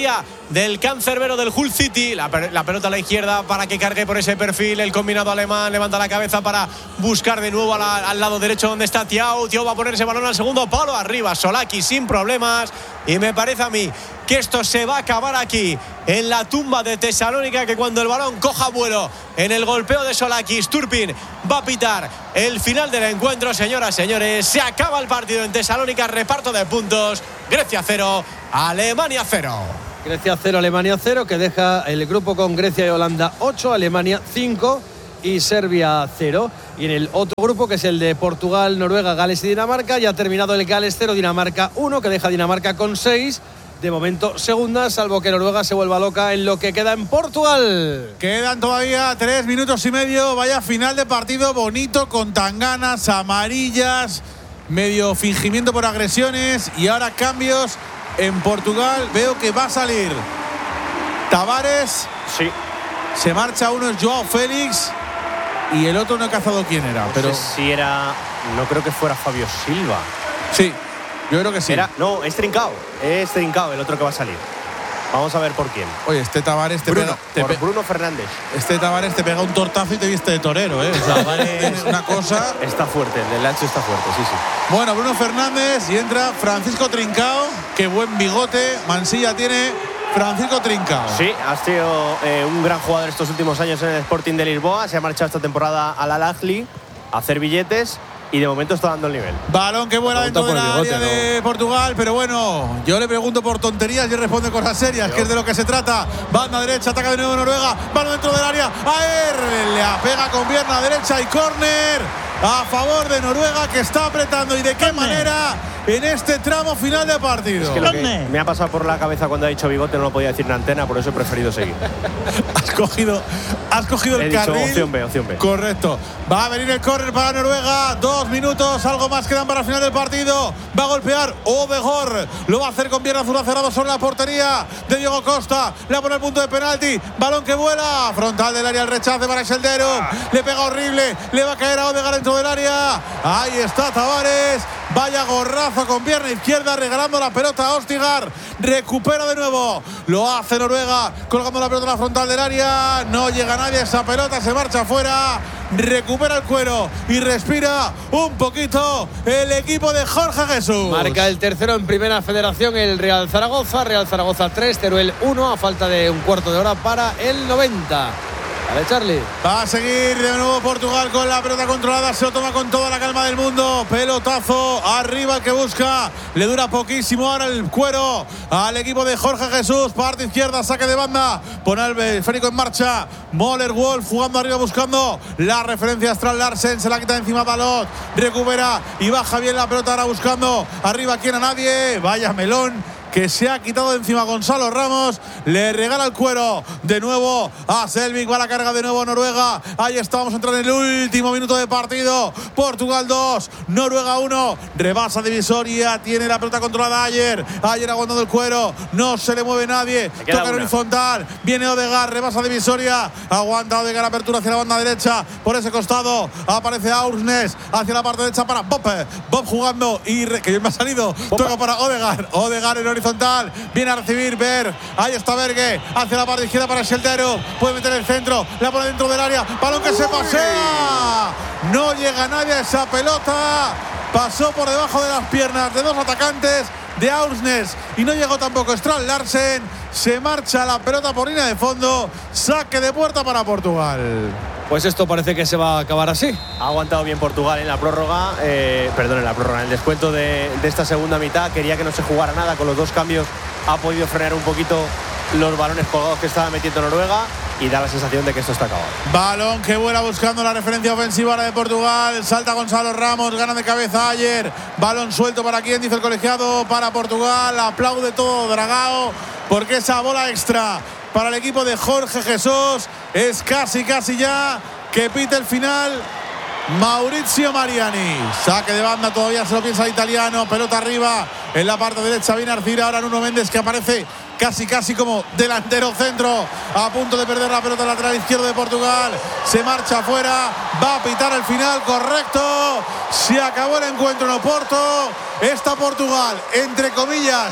del cancerbero del Hull City. La pelota a la izquierda para que cargue por ese perfil el combinado alemán. Levanta la cabeza para buscar de nuevo al lado derecho donde está Thiaw. Thiaw va a poner ese balón al segundo palo. Arriba Solaki sin problemas. Y me parece a mí que esto se va a acabar aquí en la tumba de Tesalónica, que cuando el balón coja vuelo en el golpeo de Solakis, Turpin va a pitar el final del encuentro. Señoras, señores, se acaba el partido en Tesalónica, reparto de puntos, Grecia 0, Alemania 0. Grecia 0, Alemania 0, que deja el grupo con Grecia y Holanda 8, Alemania 5 y Serbia 0. Y en el otro grupo, que es el de Portugal, Noruega, Gales y Dinamarca, ya ha terminado el Gales 0, Dinamarca 1, que deja a Dinamarca con 6. De momento segunda, salvo que Noruega se vuelva loca en lo que queda en Portugal. Quedan todavía 3 minutos y medio. Vaya final de partido bonito, con tanganas, amarillas, medio fingimiento por agresiones. Y ahora cambios en Portugal. Veo que va a salir Tavares. Sí. Se marcha uno, es Joao Félix. Y el otro no he cazado quién era. Pero no sé si era. No creo que fuera Fabio Silva. Sí, yo creo que sí. No, es Trincao. Es Trincao el otro que va a salir. Vamos a ver por quién. Oye, este Tavares Bruno Fernández. Este Tavares te pega un tortazo y te viste de torero, ¿eh? O sea, Tavares una cosa. Está fuerte, el del Lazio está fuerte, sí. Bueno, Bruno Fernández y entra Francisco Trincao. Qué buen bigote. Mansilla tiene Francisco Trincao. Sí, ha sido un gran jugador estos últimos años en el Sporting de Lisboa. Se ha marchado esta temporada al Al-Ahly a hacer billetes. Y de momento está dando el nivel. Balón que vuela dentro del área de Portugal. Pero bueno, yo le pregunto por tonterías y él responde cosas serias, que es de lo que se trata. Banda derecha, ataca de nuevo Noruega. Balón dentro del área. Aer le apega con pierna derecha y córner a favor de Noruega, que está apretando. ¿Y de qué manera en este tramo final de partido? Es que lo que me ha pasado por la cabeza cuando ha dicho bigote no lo podía decir en antena, por eso he preferido seguir. Has cogido el carril. Opción B. Correcto. Va a venir el córner para Noruega. 2 minutos, algo más quedan para el final del partido. Va a golpear Odegaard. Lo va a hacer con pierna zurda cerrado sobre la portería de Diego Costa. Le va a poner el punto de penalti. Balón que vuela. Frontal del área, el rechace para Sheldero. Le pega horrible. Le va a caer a Odegaard dentro del área. Ahí está Tavares. Vaya gorrazo con pierna izquierda, regalando la pelota a Ostigar. Recupera de nuevo. Lo hace Noruega, colgando la pelota en la frontal del área. No llega nadie a esa pelota, se marcha afuera. Recupera el cuero y respira un poquito el equipo de Jorge Jesús. Marca el tercero en Primera Federación el Real Zaragoza. Real Zaragoza 3, Teruel 1, a falta de un cuarto de hora para el 90. Vale, Charlie. Va a seguir de nuevo Portugal con la pelota controlada. Se lo toma con toda la calma del mundo. Pelotazo arriba que busca. Le dura poquísimo ahora el cuero al equipo de Jorge Jesús. Parte izquierda, saque de banda. Pone el esférico en marcha. Moller Wolf jugando arriba buscando la referencia a Strand Larsen. Se la quita encima Balot. Recupera y baja bien la pelota ahora buscando. Arriba quién a nadie. Vaya melón que se ha quitado de encima Gonzalo Ramos. Le regala el cuero de nuevo a Selvik. Va la carga de nuevo a Noruega. Ahí está, vamos a entrar en el último minuto de partido. Portugal 2, Noruega 1. Rebasa divisoria, tiene la pelota controlada Ayer aguantando el cuero. No se le mueve nadie. Toca en horizontal. Viene Odegaard, rebasa divisoria. Aguanta Odegaard, apertura hacia la banda derecha. Por ese costado aparece Aursnes hacia la parte derecha para Bob. Bob jugando y que bien me ha salido. Toca para Odegaard. Odegaard en horizontal. Viene a recibir Berg. Ahí está Berge. Hacia la parte izquierda para Sheldero. Puede meter el centro. La pone dentro del área. Balón que se pasea. No llega nadie a esa pelota. Pasó por debajo de las piernas de dos atacantes de Aursnes. Y no llegó tampoco Strand Larsen. Se marcha la pelota por línea de fondo. Saque de puerta para Portugal. Pues esto parece que se va a acabar así. Ha aguantado bien Portugal en la prórroga, en el descuento de esta segunda mitad. Quería que no se jugara nada, con los dos cambios ha podido frenar un poquito los balones colgados que estaba metiendo Noruega y da la sensación de que esto está acabado. Balón que vuela buscando la referencia ofensiva de Portugal. Salta Gonzalo Ramos, gana de cabeza Ayer. Balón suelto para quien, dice el colegiado, para Portugal. Aplaude todo Dragao porque esa bola extra para el equipo de Jorge Jesús es casi ya que pite el final Maurizio Mariani. Saque de banda, todavía se lo piensa el italiano. Pelota arriba en la parte derecha. Viene Arcira, ahora Nuno Méndez, que aparece casi como delantero centro, a punto de perder la pelota lateral izquierdo de Portugal. Se marcha afuera, va a pitar el final, correcto. Se acabó el encuentro en Oporto. Está Portugal, entre comillas,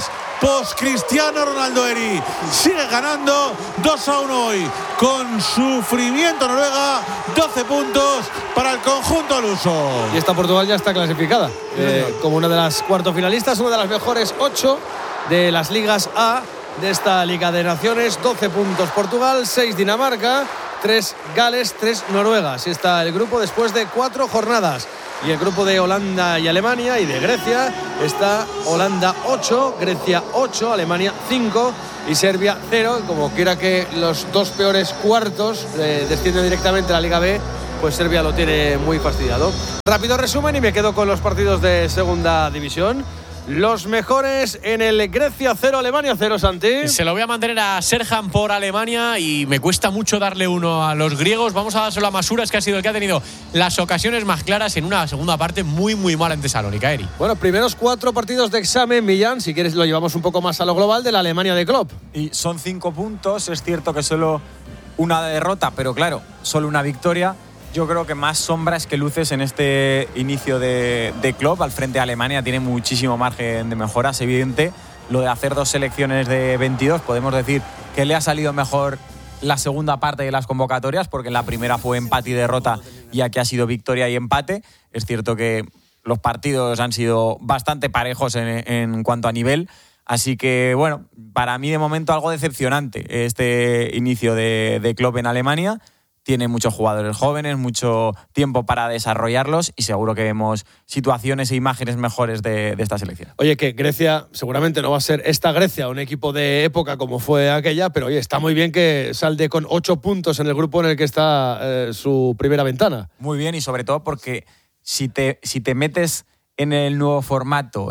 post Cristiano Ronaldo. Eri sigue ganando 2-1 hoy con sufrimiento Noruega, 12 puntos para el conjunto luso. Y esta Portugal ya está clasificada como una de las cuartofinalistas, una de las mejores 8 de las ligas A de esta Liga de Naciones. 12 puntos Portugal, 6 Dinamarca, 3 Gales, 3 Noruega. Así está el grupo después de 4 jornadas. Y el grupo de Holanda y Alemania y de Grecia está Holanda 8, Grecia 8, Alemania 5 y Serbia 0. Como quiera que los dos peores cuartos descienden directamente a la Liga B, pues Serbia lo tiene muy fastidiado. Rápido resumen y me quedo con los partidos de segunda división. Los mejores en el Grecia 0, Alemania 0, Santi. Se lo voy a mantener a Serhan por Alemania y me cuesta mucho darle uno a los griegos. Vamos a dárselo a Masuras, que ha sido el que ha tenido las ocasiones más claras en una segunda parte muy, muy mala en Tesalónica, Eri. Bueno, primeros 4 partidos de examen, Millán. Si quieres lo llevamos un poco más a lo global de la Alemania de Klopp. Y son 5 puntos, es cierto que solo una derrota, pero claro, solo una victoria. Yo creo que más sombras que luces en este inicio de Klopp al frente de Alemania. Tiene muchísimo margen de mejora, es evidente. Lo de hacer 2 selecciones de 22, podemos decir que le ha salido mejor la segunda parte de las convocatorias, porque en la primera fue empate y derrota y aquí ha sido victoria y empate. Es cierto que los partidos han sido bastante parejos en cuanto a nivel. Así que, bueno, para mí de momento algo decepcionante este inicio de Klopp en Alemania. Tiene muchos jugadores jóvenes, mucho tiempo para desarrollarlos y seguro que vemos situaciones e imágenes mejores de esta selección. Oye, que Grecia seguramente no va a ser esta Grecia, un equipo de época como fue aquella, pero oye, está muy bien que salde con 8 puntos en el grupo en el que está su primera ventana. Muy bien, y sobre todo porque si te metes en el nuevo formato,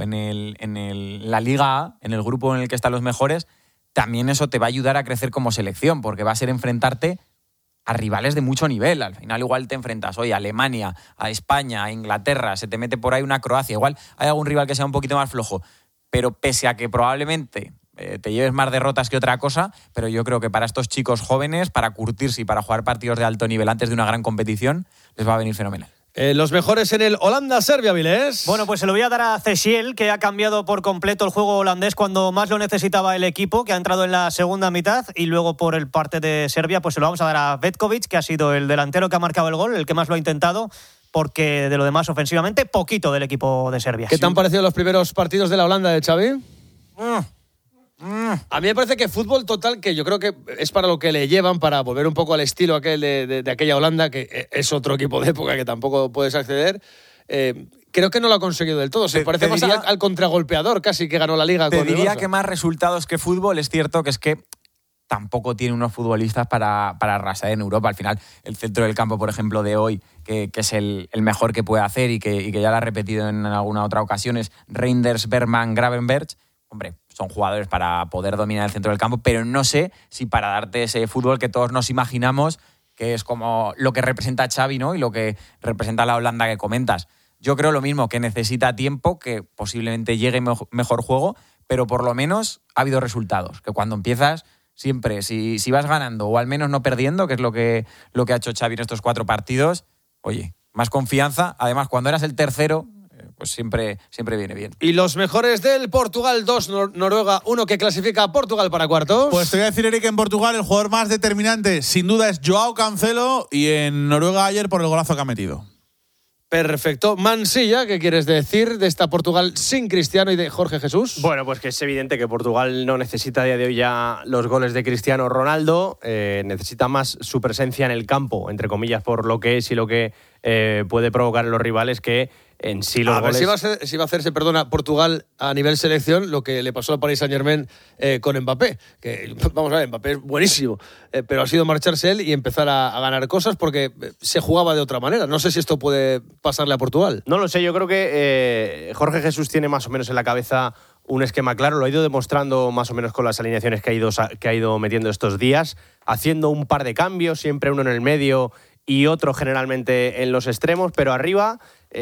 en la Liga A, en el grupo en el que están los mejores, también eso te va a ayudar a crecer como selección, porque va a ser enfrentarte a rivales de mucho nivel. Al final igual te enfrentas hoy a Alemania, a España, a Inglaterra, se te mete por ahí una Croacia. Igual hay algún rival que sea un poquito más flojo, pero pese a que probablemente te lleves más derrotas que otra cosa, pero yo creo que para estos chicos jóvenes, para curtirse y para jugar partidos de alto nivel antes de una gran competición, les va a venir fenomenal. Los mejores en el Holanda-Serbia, Vilés. Bueno, pues se lo voy a dar a Cesiel, que ha cambiado por completo el juego holandés cuando más lo necesitaba el equipo, que ha entrado en la segunda mitad, y luego por el parte de Serbia pues se lo vamos a dar a Vetkovic, que ha sido el delantero que ha marcado el gol, el que más lo ha intentado, porque de lo demás ofensivamente poquito del equipo de Serbia. ¿Qué te han parecido los primeros partidos de la Holanda de Xavi? A mí me parece que fútbol total, que yo creo que es para lo que le llevan, para volver un poco al estilo aquel de aquella Holanda, que es otro equipo de época que tampoco puedes acceder. Creo que no lo ha conseguido del todo. Se parece más al contragolpeador casi que ganó la Liga. Te con el diría Barça. que más resultados que fútbol. Es cierto que es que tampoco tiene unos futbolistas para arrasar en Europa. Al final, el centro del campo, por ejemplo, de hoy, que es el mejor que puede hacer y que ya lo ha repetido en alguna otra ocasión, es Reinders, Bergman, Gravenberch. Hombre, son jugadores para poder dominar el centro del campo, pero no sé si para darte ese fútbol que todos nos imaginamos, que es como lo que representa Xavi, ¿no? Y lo que representa la Holanda que comentas. Yo creo lo mismo, que necesita tiempo, que posiblemente llegue mejor juego, pero por lo menos ha habido resultados. Que cuando empiezas, siempre, si vas ganando o al menos no perdiendo, que es lo que ha hecho Xavi en estos 4 partidos, oye, más confianza. Además, cuando eras el tercero, pues siempre viene bien. Y los mejores del Portugal 2, Noruega 1, que clasifica a Portugal para cuartos. Pues te voy a decir, Eric, en Portugal el jugador más determinante sin duda es Joao Cancelo, y en Noruega ayer por el golazo que ha metido. Perfecto. Mansilla, ¿qué quieres decir de esta Portugal sin Cristiano y de Jorge Jesús? Bueno, pues que es evidente que Portugal no necesita a día de hoy ya los goles de Cristiano Ronaldo, necesita más su presencia en el campo, entre comillas, por lo que es y lo que puede provocar en los rivales, que en sí los goles... Si va a hacerse, Portugal a nivel selección lo que le pasó al Paris Saint-Germain con Mbappé. Que, vamos a ver, Mbappé es buenísimo, pero ha sido marcharse él y empezar a ganar cosas porque se jugaba de otra manera. No sé si esto puede pasarle a Portugal. No lo sé, yo creo que Jorge Jesús tiene más o menos en la cabeza un esquema claro, lo ha ido demostrando más o menos con las alineaciones que ha ido metiendo estos días, haciendo un par de cambios, siempre uno en el medio y otro generalmente en los extremos, pero arriba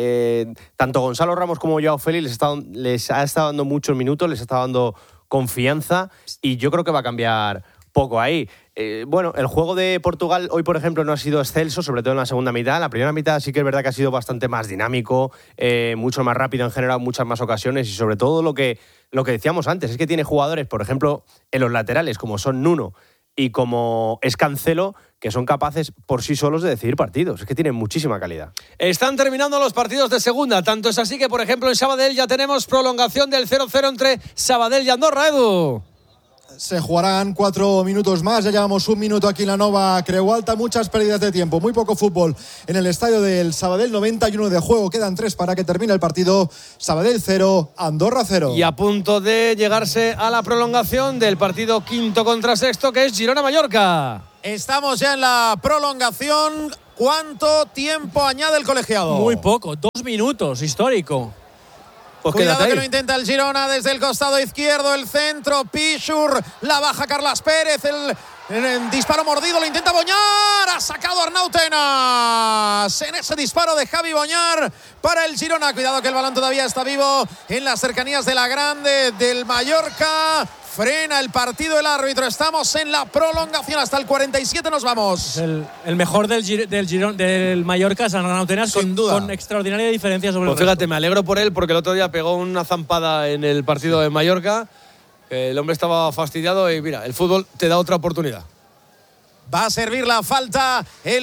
tanto Gonzalo Ramos como Joao Félix les ha estado dando muchos minutos, les ha estado dando confianza, y yo creo que va a cambiar poco ahí. Bueno, el juego de Portugal hoy, por ejemplo, no ha sido excelso, sobre todo en la segunda mitad. La primera mitad sí que es verdad que ha sido bastante más dinámico, mucho más rápido, han generado muchas más ocasiones y sobre todo lo que decíamos antes, es que tiene jugadores, por ejemplo, en los laterales, como son Nuno y como es Cancelo, que son capaces por sí solos de decidir partidos. Es que tienen muchísima calidad. Están terminando los partidos de segunda. Tanto es así que, por ejemplo, en Sabadell ya tenemos prolongación del 0-0 entre Sabadell y Andorra, Edu. Se jugarán 4 minutos más, ya llevamos 1 minuto aquí en la Nova Creualta, muchas pérdidas de tiempo, muy poco fútbol en el estadio del Sabadell, 91 de juego, quedan 3 para que termine el partido. Sabadell 0, Andorra 0. Y a punto de llegarse a la prolongación del partido quinto contra sexto, que es Girona-Mallorca. Estamos ya en la prolongación. ¿Cuánto tiempo añade el colegiado? Muy poco, 2 minutos, histórico. Pues cuidado que lo intenta el Girona desde el costado izquierdo, el centro, Pichur, la baja Carlas Pérez, el disparo mordido, lo intenta Boñar, ha sacado Arnautenas en ese disparo de Javi Boñar para el Girona. Cuidado que el balón todavía está vivo en las cercanías de la Grande del Mallorca. Frena el partido el árbitro. Estamos en la prolongación. Hasta el 47 nos vamos. El mejor del Mallorca es Arnautenas, sin duda, con extraordinaria diferencia sobre pues el resto. Fíjate, me alegro por él porque el otro día pegó una zampada en el partido de Mallorca. El hombre estaba fastidiado y mira, el fútbol te da otra oportunidad. Va a servir la falta el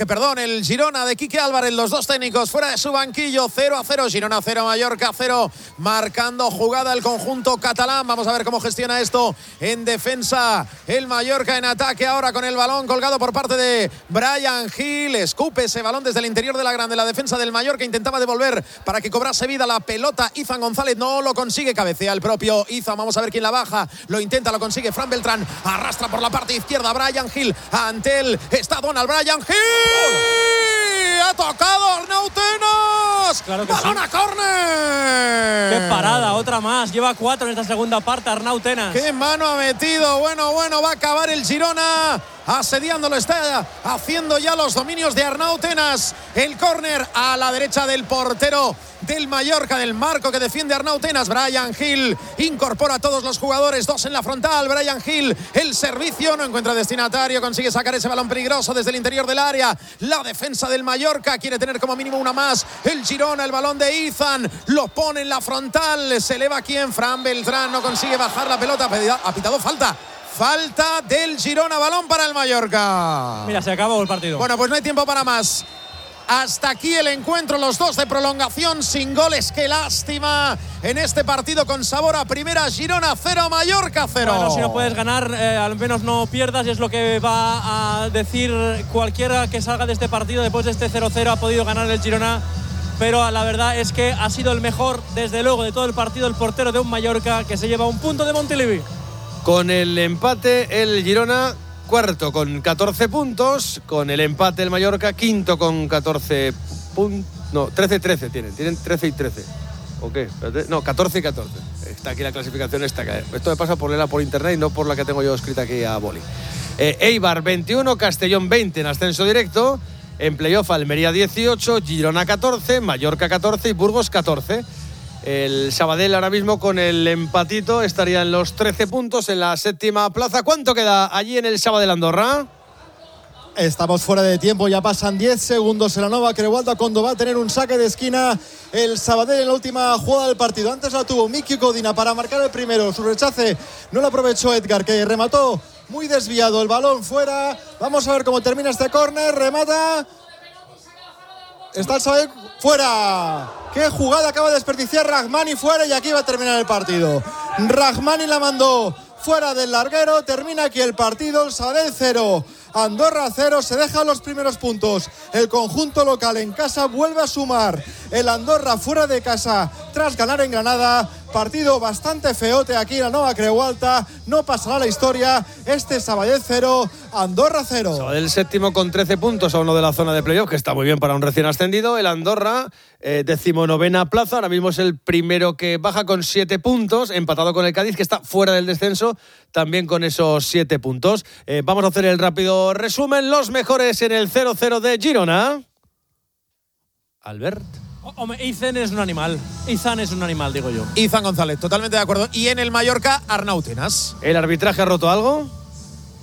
Girona de Quique Álvarez, los dos técnicos fuera de su banquillo. 0-0, Girona 0, Mallorca 0, marcando jugada el conjunto catalán. Vamos a ver cómo gestiona esto en defensa el Mallorca, en ataque ahora con el balón colgado por parte de Bryan Gil. Escupe ese balón desde el interior de la Grande. La defensa del Mallorca intentaba devolver para que cobrase vida la pelota. Izan González no lo consigue, cabecea el propio Izan. Vamos a ver quién la baja, lo intenta, lo consigue Fran Beltrán, arrastra por la parte izquierda Bryan Gil. Ante él está Donald Bryan Gil. Ha tocado Arnautenas. Claro que balón sí. a córner. Qué parada, otra más. Lleva 4 en esta segunda parte Arnautenas. Qué mano ha metido. Bueno, va a acabar el Girona. Asediándolo, está haciendo ya los dominios de Arnautenas. El córner a la derecha del portero del Mallorca, del marco que defiende Arnautenas. Bryan Gil incorpora a todos los jugadores, 2 en la frontal. Bryan Gil, el servicio, no encuentra destinatario, consigue sacar ese balón peligroso desde el interior del área. La defensa del Mallorca quiere tener como mínimo una más. El Girona, el balón de Izan, lo pone en la frontal. Se eleva aquí en Fran Beltrán, no consigue bajar la pelota. Ha pitado falta. Falta del Girona, balón para el Mallorca. Mira, se acabó el partido. Bueno, pues no hay tiempo para más. Hasta aquí el encuentro, los dos de prolongación sin goles. Qué lástima en este partido con sabor a primera. Girona 0, Mallorca 0. Bueno, si no puedes ganar, al menos no pierdas, y es lo que va a decir cualquiera que salga de este partido. Después de este 0-0 ha podido ganar el Girona, pero la verdad es que ha sido el mejor, desde luego, de todo el partido, el portero de un Mallorca que se lleva un punto de Montilivi. Con el empate, el Girona cuarto con 14 puntos. Con el empate, el Mallorca quinto con 14 puntos. No, 13-13 tienen 13 y 13. ¿O qué? No, 14 y 14. Está aquí la clasificación esta. Esto me pasa por leerla por internet y no por la que tengo yo escrita aquí a boli. Eibar 21, Castellón 20 en ascenso directo. En playoff, Almería 18, Girona 14, Mallorca 14 y Burgos 14. El Sabadell ahora mismo con el empatito estaría en los 13 puntos en la séptima plaza. ¿Cuánto queda allí en el Sabadell Andorra? Estamos fuera de tiempo, ya pasan 10 segundos en la Nova Creualta cuando va a tener un saque de esquina el Sabadell en la última jugada del partido. Antes la tuvo Miki Codina para marcar el primero, su rechace no lo aprovechó Edgar, que remató muy desviado, el balón fuera. Vamos a ver cómo termina este córner, remata. Está el Sabadell fuera. Qué jugada acaba de desperdiciar Rahmani, fuera, y aquí va a terminar el partido. Rahmani la mandó fuera del larguero, termina aquí el partido. El Sabadell 0, Andorra 0, se dejan los primeros puntos. El conjunto local en casa vuelve a sumar. El Andorra fuera de casa tras ganar en Granada. Partido bastante feote aquí en la Nova Creualta. No pasará la historia. Este Sabadell 0, Andorra 0. Sabadell séptimo con 13 puntos a uno de la zona de playoff, que está muy bien para un recién ascendido. El Andorra, 19ª plaza. Ahora mismo es el primero que baja con 7 puntos, empatado con el Cádiz, que está fuera del descenso, también con esos 7 puntos. Vamos a hacer el rápido resumen. Los mejores en el 0-0 de Girona. Albert. Hombre, Izan es un animal. Izan es un animal, digo yo. Izan González, totalmente de acuerdo. Y en el Mallorca, Arnautenas. ¿El arbitraje ha roto algo?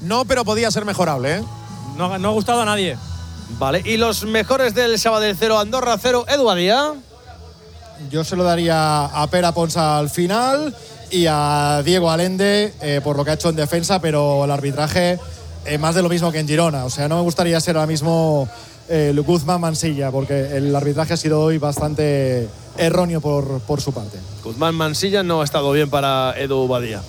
no, pero podía ser mejorable, ¿eh? No ha gustado a nadie. Vale, y los mejores del Sabadell 0, Andorra 0, Edu Badía. Yo se lo daría a Pere Pons al final y a Diego Allende por lo que ha hecho en defensa, pero el arbitraje más de lo mismo que en Girona. O sea, no me gustaría ser ahora mismo Guzmán Mansilla, porque el arbitraje ha sido hoy bastante erróneo por su parte. Guzmán Mansilla no ha estado bien para Edu Badía.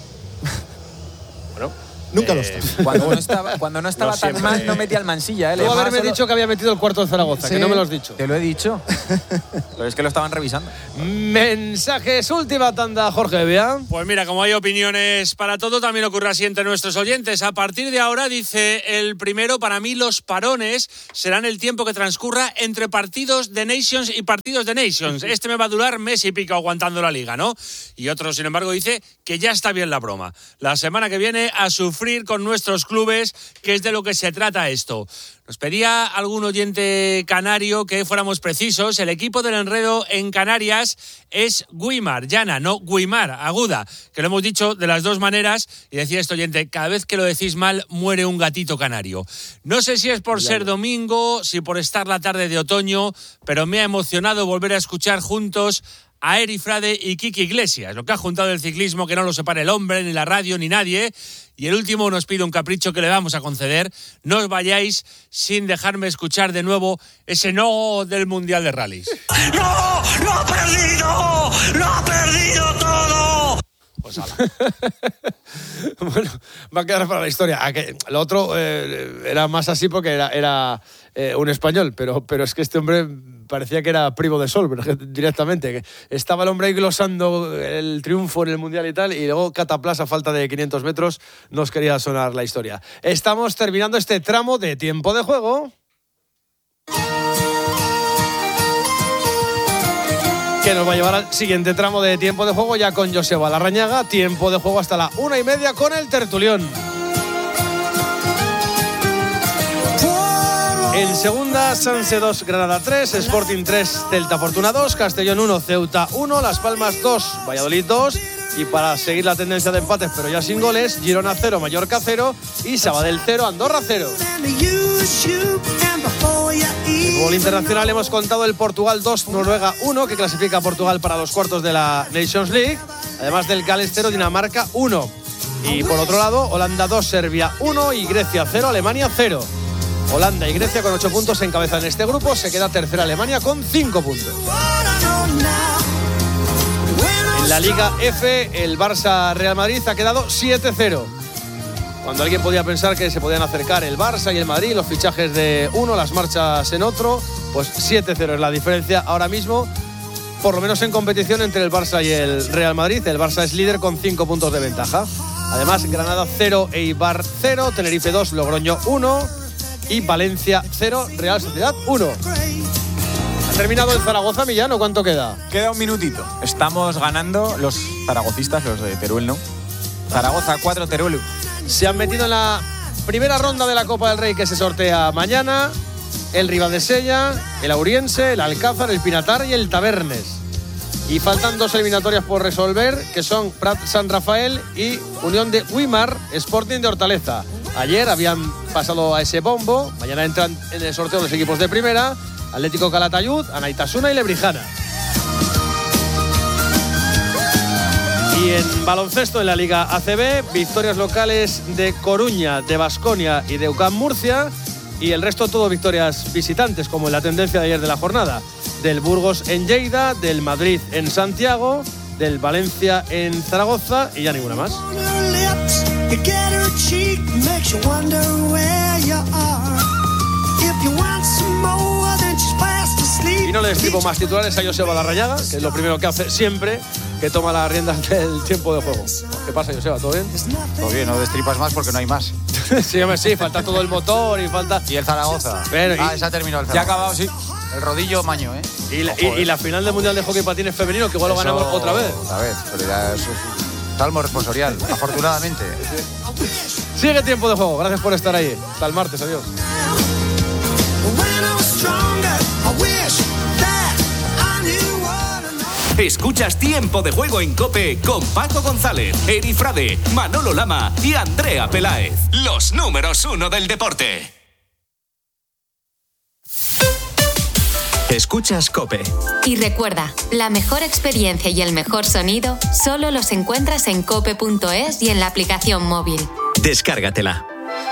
Nunca lo está. Cuando no estaba tan mal, no metía al Mansilla. Tú haberme dicho que había metido el cuarto de Zaragoza, Sí. que no me lo has dicho. Te lo he dicho. Pero es que lo estaban revisando. Mensajes, última tanda, Jorge Bea. Pues mira, como hay opiniones para todo, también ocurre así entre nuestros oyentes. A partir de ahora, dice el primero, para mí los parones serán el tiempo que transcurra entre partidos de Nations y partidos de Nations. Este me va a durar mes y pico aguantando la liga, ¿no? Y otro, sin embargo, dice que ya está bien la broma. La semana que viene a sufrir con nuestros clubes, que es de lo que se trata esto. Nos pedía algún oyente canario que fuéramos precisos. El equipo del enredo en Canarias es Guimar, llana, no Guimar, aguda, que lo hemos dicho de las dos maneras. Y decía este oyente, cada vez que lo decís mal, muere un gatito canario. No sé si es por ser domingo, si por estar la tarde de otoño, pero me ha emocionado volver a escuchar juntos a Eri Frade y Kiki Iglesias, lo que ha juntado el ciclismo, que no lo separe el hombre, ni la radio, ni nadie. Y el último nos pide un capricho que le vamos a conceder. No os vayáis sin dejarme escuchar de nuevo ese no del Mundial de Rallys. ¡No! ¡Lo ha perdido! ¡Lo ha perdido todo! Pues ala. Bueno, va a quedar para la historia. Lo otro era más así porque era un español, pero es que este hombre parecía que era primo de Sol, directamente. Que estaba el hombre ahí glosando el triunfo en el Mundial y tal, y luego cataplas a falta de 500 metros nos quería sonar la historia. Estamos terminando este tramo de tiempo de juego. Que nos va a llevar al siguiente tramo de tiempo de juego ya con Joseba Larrañaga. Tiempo de juego hasta la 1:30 con el tertulión. En segunda, Sanse 2, Granada 3, Sporting 3, Celta Fortuna 2, Castellón 1, Ceuta 1, Las Palmas 2, Valladolid 2. Y para seguir la tendencia de empates, pero ya sin goles, Girona 0, Mallorca 0 y Sabadell 0, Andorra 0. En fútbol internacional hemos contado el Portugal 2, Noruega 1, que clasifica a Portugal para los cuartos de la Nations League, además del Gales 0, Dinamarca 1. Y por otro lado, Holanda 2, Serbia 1 y Grecia 0, Alemania 0. Holanda y Grecia con 8 puntos encabezan este grupo, se queda tercera Alemania con 5 puntos. En la Liga F, el Barça-Real Madrid ha quedado 7-0. Cuando alguien podía pensar que se podían acercar el Barça y el Madrid, los fichajes de uno, las marchas en otro, pues 7-0 es la diferencia ahora mismo, por lo menos en competición entre el Barça y el Real Madrid. El Barça es líder con 5 puntos de ventaja. Además, Granada 0, Eibar 0, Tenerife 2, Logroño 1 y Valencia 0, Real Sociedad 1. Ha terminado el Zaragoza, Millán, ¿o cuánto queda? Queda un minutito. Estamos ganando los zaragocistas, los de Teruel, ¿no? Zaragoza 4, Teruel. Se han metido en la primera ronda de la Copa del Rey que se sortea mañana. El Ribadesella, el Auriense, el Alcázar, el Pinatar y el Tabernes. Y faltan dos eliminatorias por resolver, que son Prat San Rafael y Unión de Guimar, Sporting de Hortaleza. Ayer habían pasado a ese bombo. Mañana entran en el sorteo los equipos de primera: Atlético Calatayud, Anaitasuna y Lebrijana. Y en baloncesto, en la Liga ACB, victorias locales de Coruña, de Baskonia y de UCAM Murcia. Y el resto todo victorias visitantes, como en la tendencia de ayer de la jornada. Del Burgos en Lleida, del Madrid en Santiago, del Valencia en Zaragoza y ya ninguna más. Y no le destripo más titulares a Joseba Larrañaga, que es lo primero que hace siempre que toma las riendas del tiempo de juego. ¿Qué pasa, Joseba? ¿Todo bien? Todo bien, no destripas más porque no hay más. Sí, hombre, sí, falta todo el motor y falta... Y el Zaragoza. Bueno, se ha terminado el Zaragoza. Ya ha acabado, sí. El rodillo maño, ¿eh? Y la final del Mundial de Hockey Patines femenino, que igual lo ganamos otra vez. Otra vez, pero ya es salmo responsorial, afortunadamente. Sigue tiempo de juego, gracias por estar ahí. Hasta el martes, adiós. Escuchas Tiempo de Juego en COPE con Paco González, Eri Frade, Manolo Lama y Andrea Peláez. Los números 1 del deporte. Escuchas COPE. Y recuerda, la mejor experiencia y el mejor sonido solo los encuentras en cope.es y en la aplicación móvil. Descárgatela.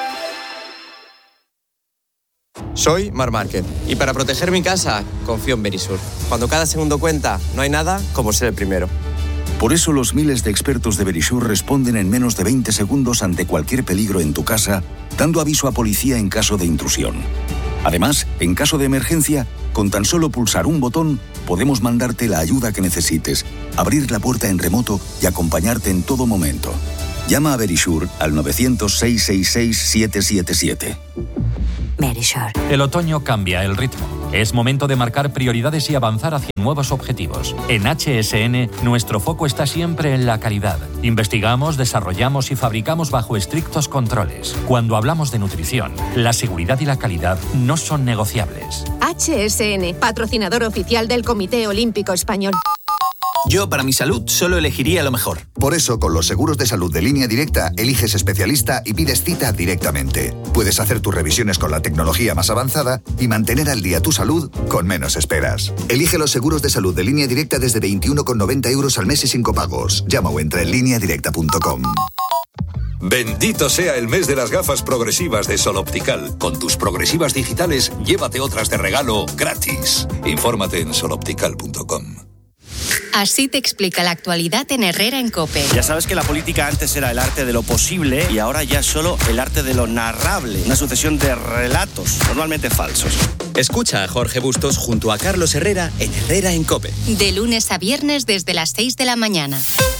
Soy Marc Márquez y para proteger mi casa confío en Verisur. Cuando cada segundo cuenta, no hay nada como ser el primero. Por eso los miles de expertos de Verisur responden en menos de 20 segundos ante cualquier peligro en tu casa, dando aviso a policía en caso de intrusión. Además, en caso de emergencia, con tan solo pulsar un botón, podemos mandarte la ayuda que necesites, abrir la puerta en remoto y acompañarte en todo momento. Llama a Verisur al 900-666-777. Verisur. El otoño cambia el ritmo. Es momento de marcar prioridades y avanzar hacia nuevos objetivos. En HSN, nuestro foco está siempre en la calidad. Investigamos, desarrollamos y fabricamos bajo estrictos controles. Cuando hablamos de nutrición, la seguridad y la calidad no son negociables. HSN, patrocinador oficial del Comité Olímpico Español. Yo, para mi salud, solo elegiría lo mejor. Por eso, con los seguros de salud de Línea Directa, eliges especialista y pides cita directamente. Puedes hacer tus revisiones con la tecnología más avanzada y mantener al día tu salud con menos esperas. Elige los seguros de salud de Línea Directa desde 21,90 € al mes y sin copagos. Llama o entra en lineadirecta.com. Bendito sea el mes de las gafas progresivas de Sol Optical. Con tus progresivas digitales, llévate otras de regalo gratis. Infórmate en soloptical.com. Así te explica la actualidad en Herrera en COPE. Ya sabes que la política antes era el arte de lo posible y ahora ya es solo el arte de lo narrable. Una sucesión de relatos, normalmente falsos. Escucha a Jorge Bustos junto a Carlos Herrera en Herrera en COPE. De lunes a viernes desde las 6 de la mañana.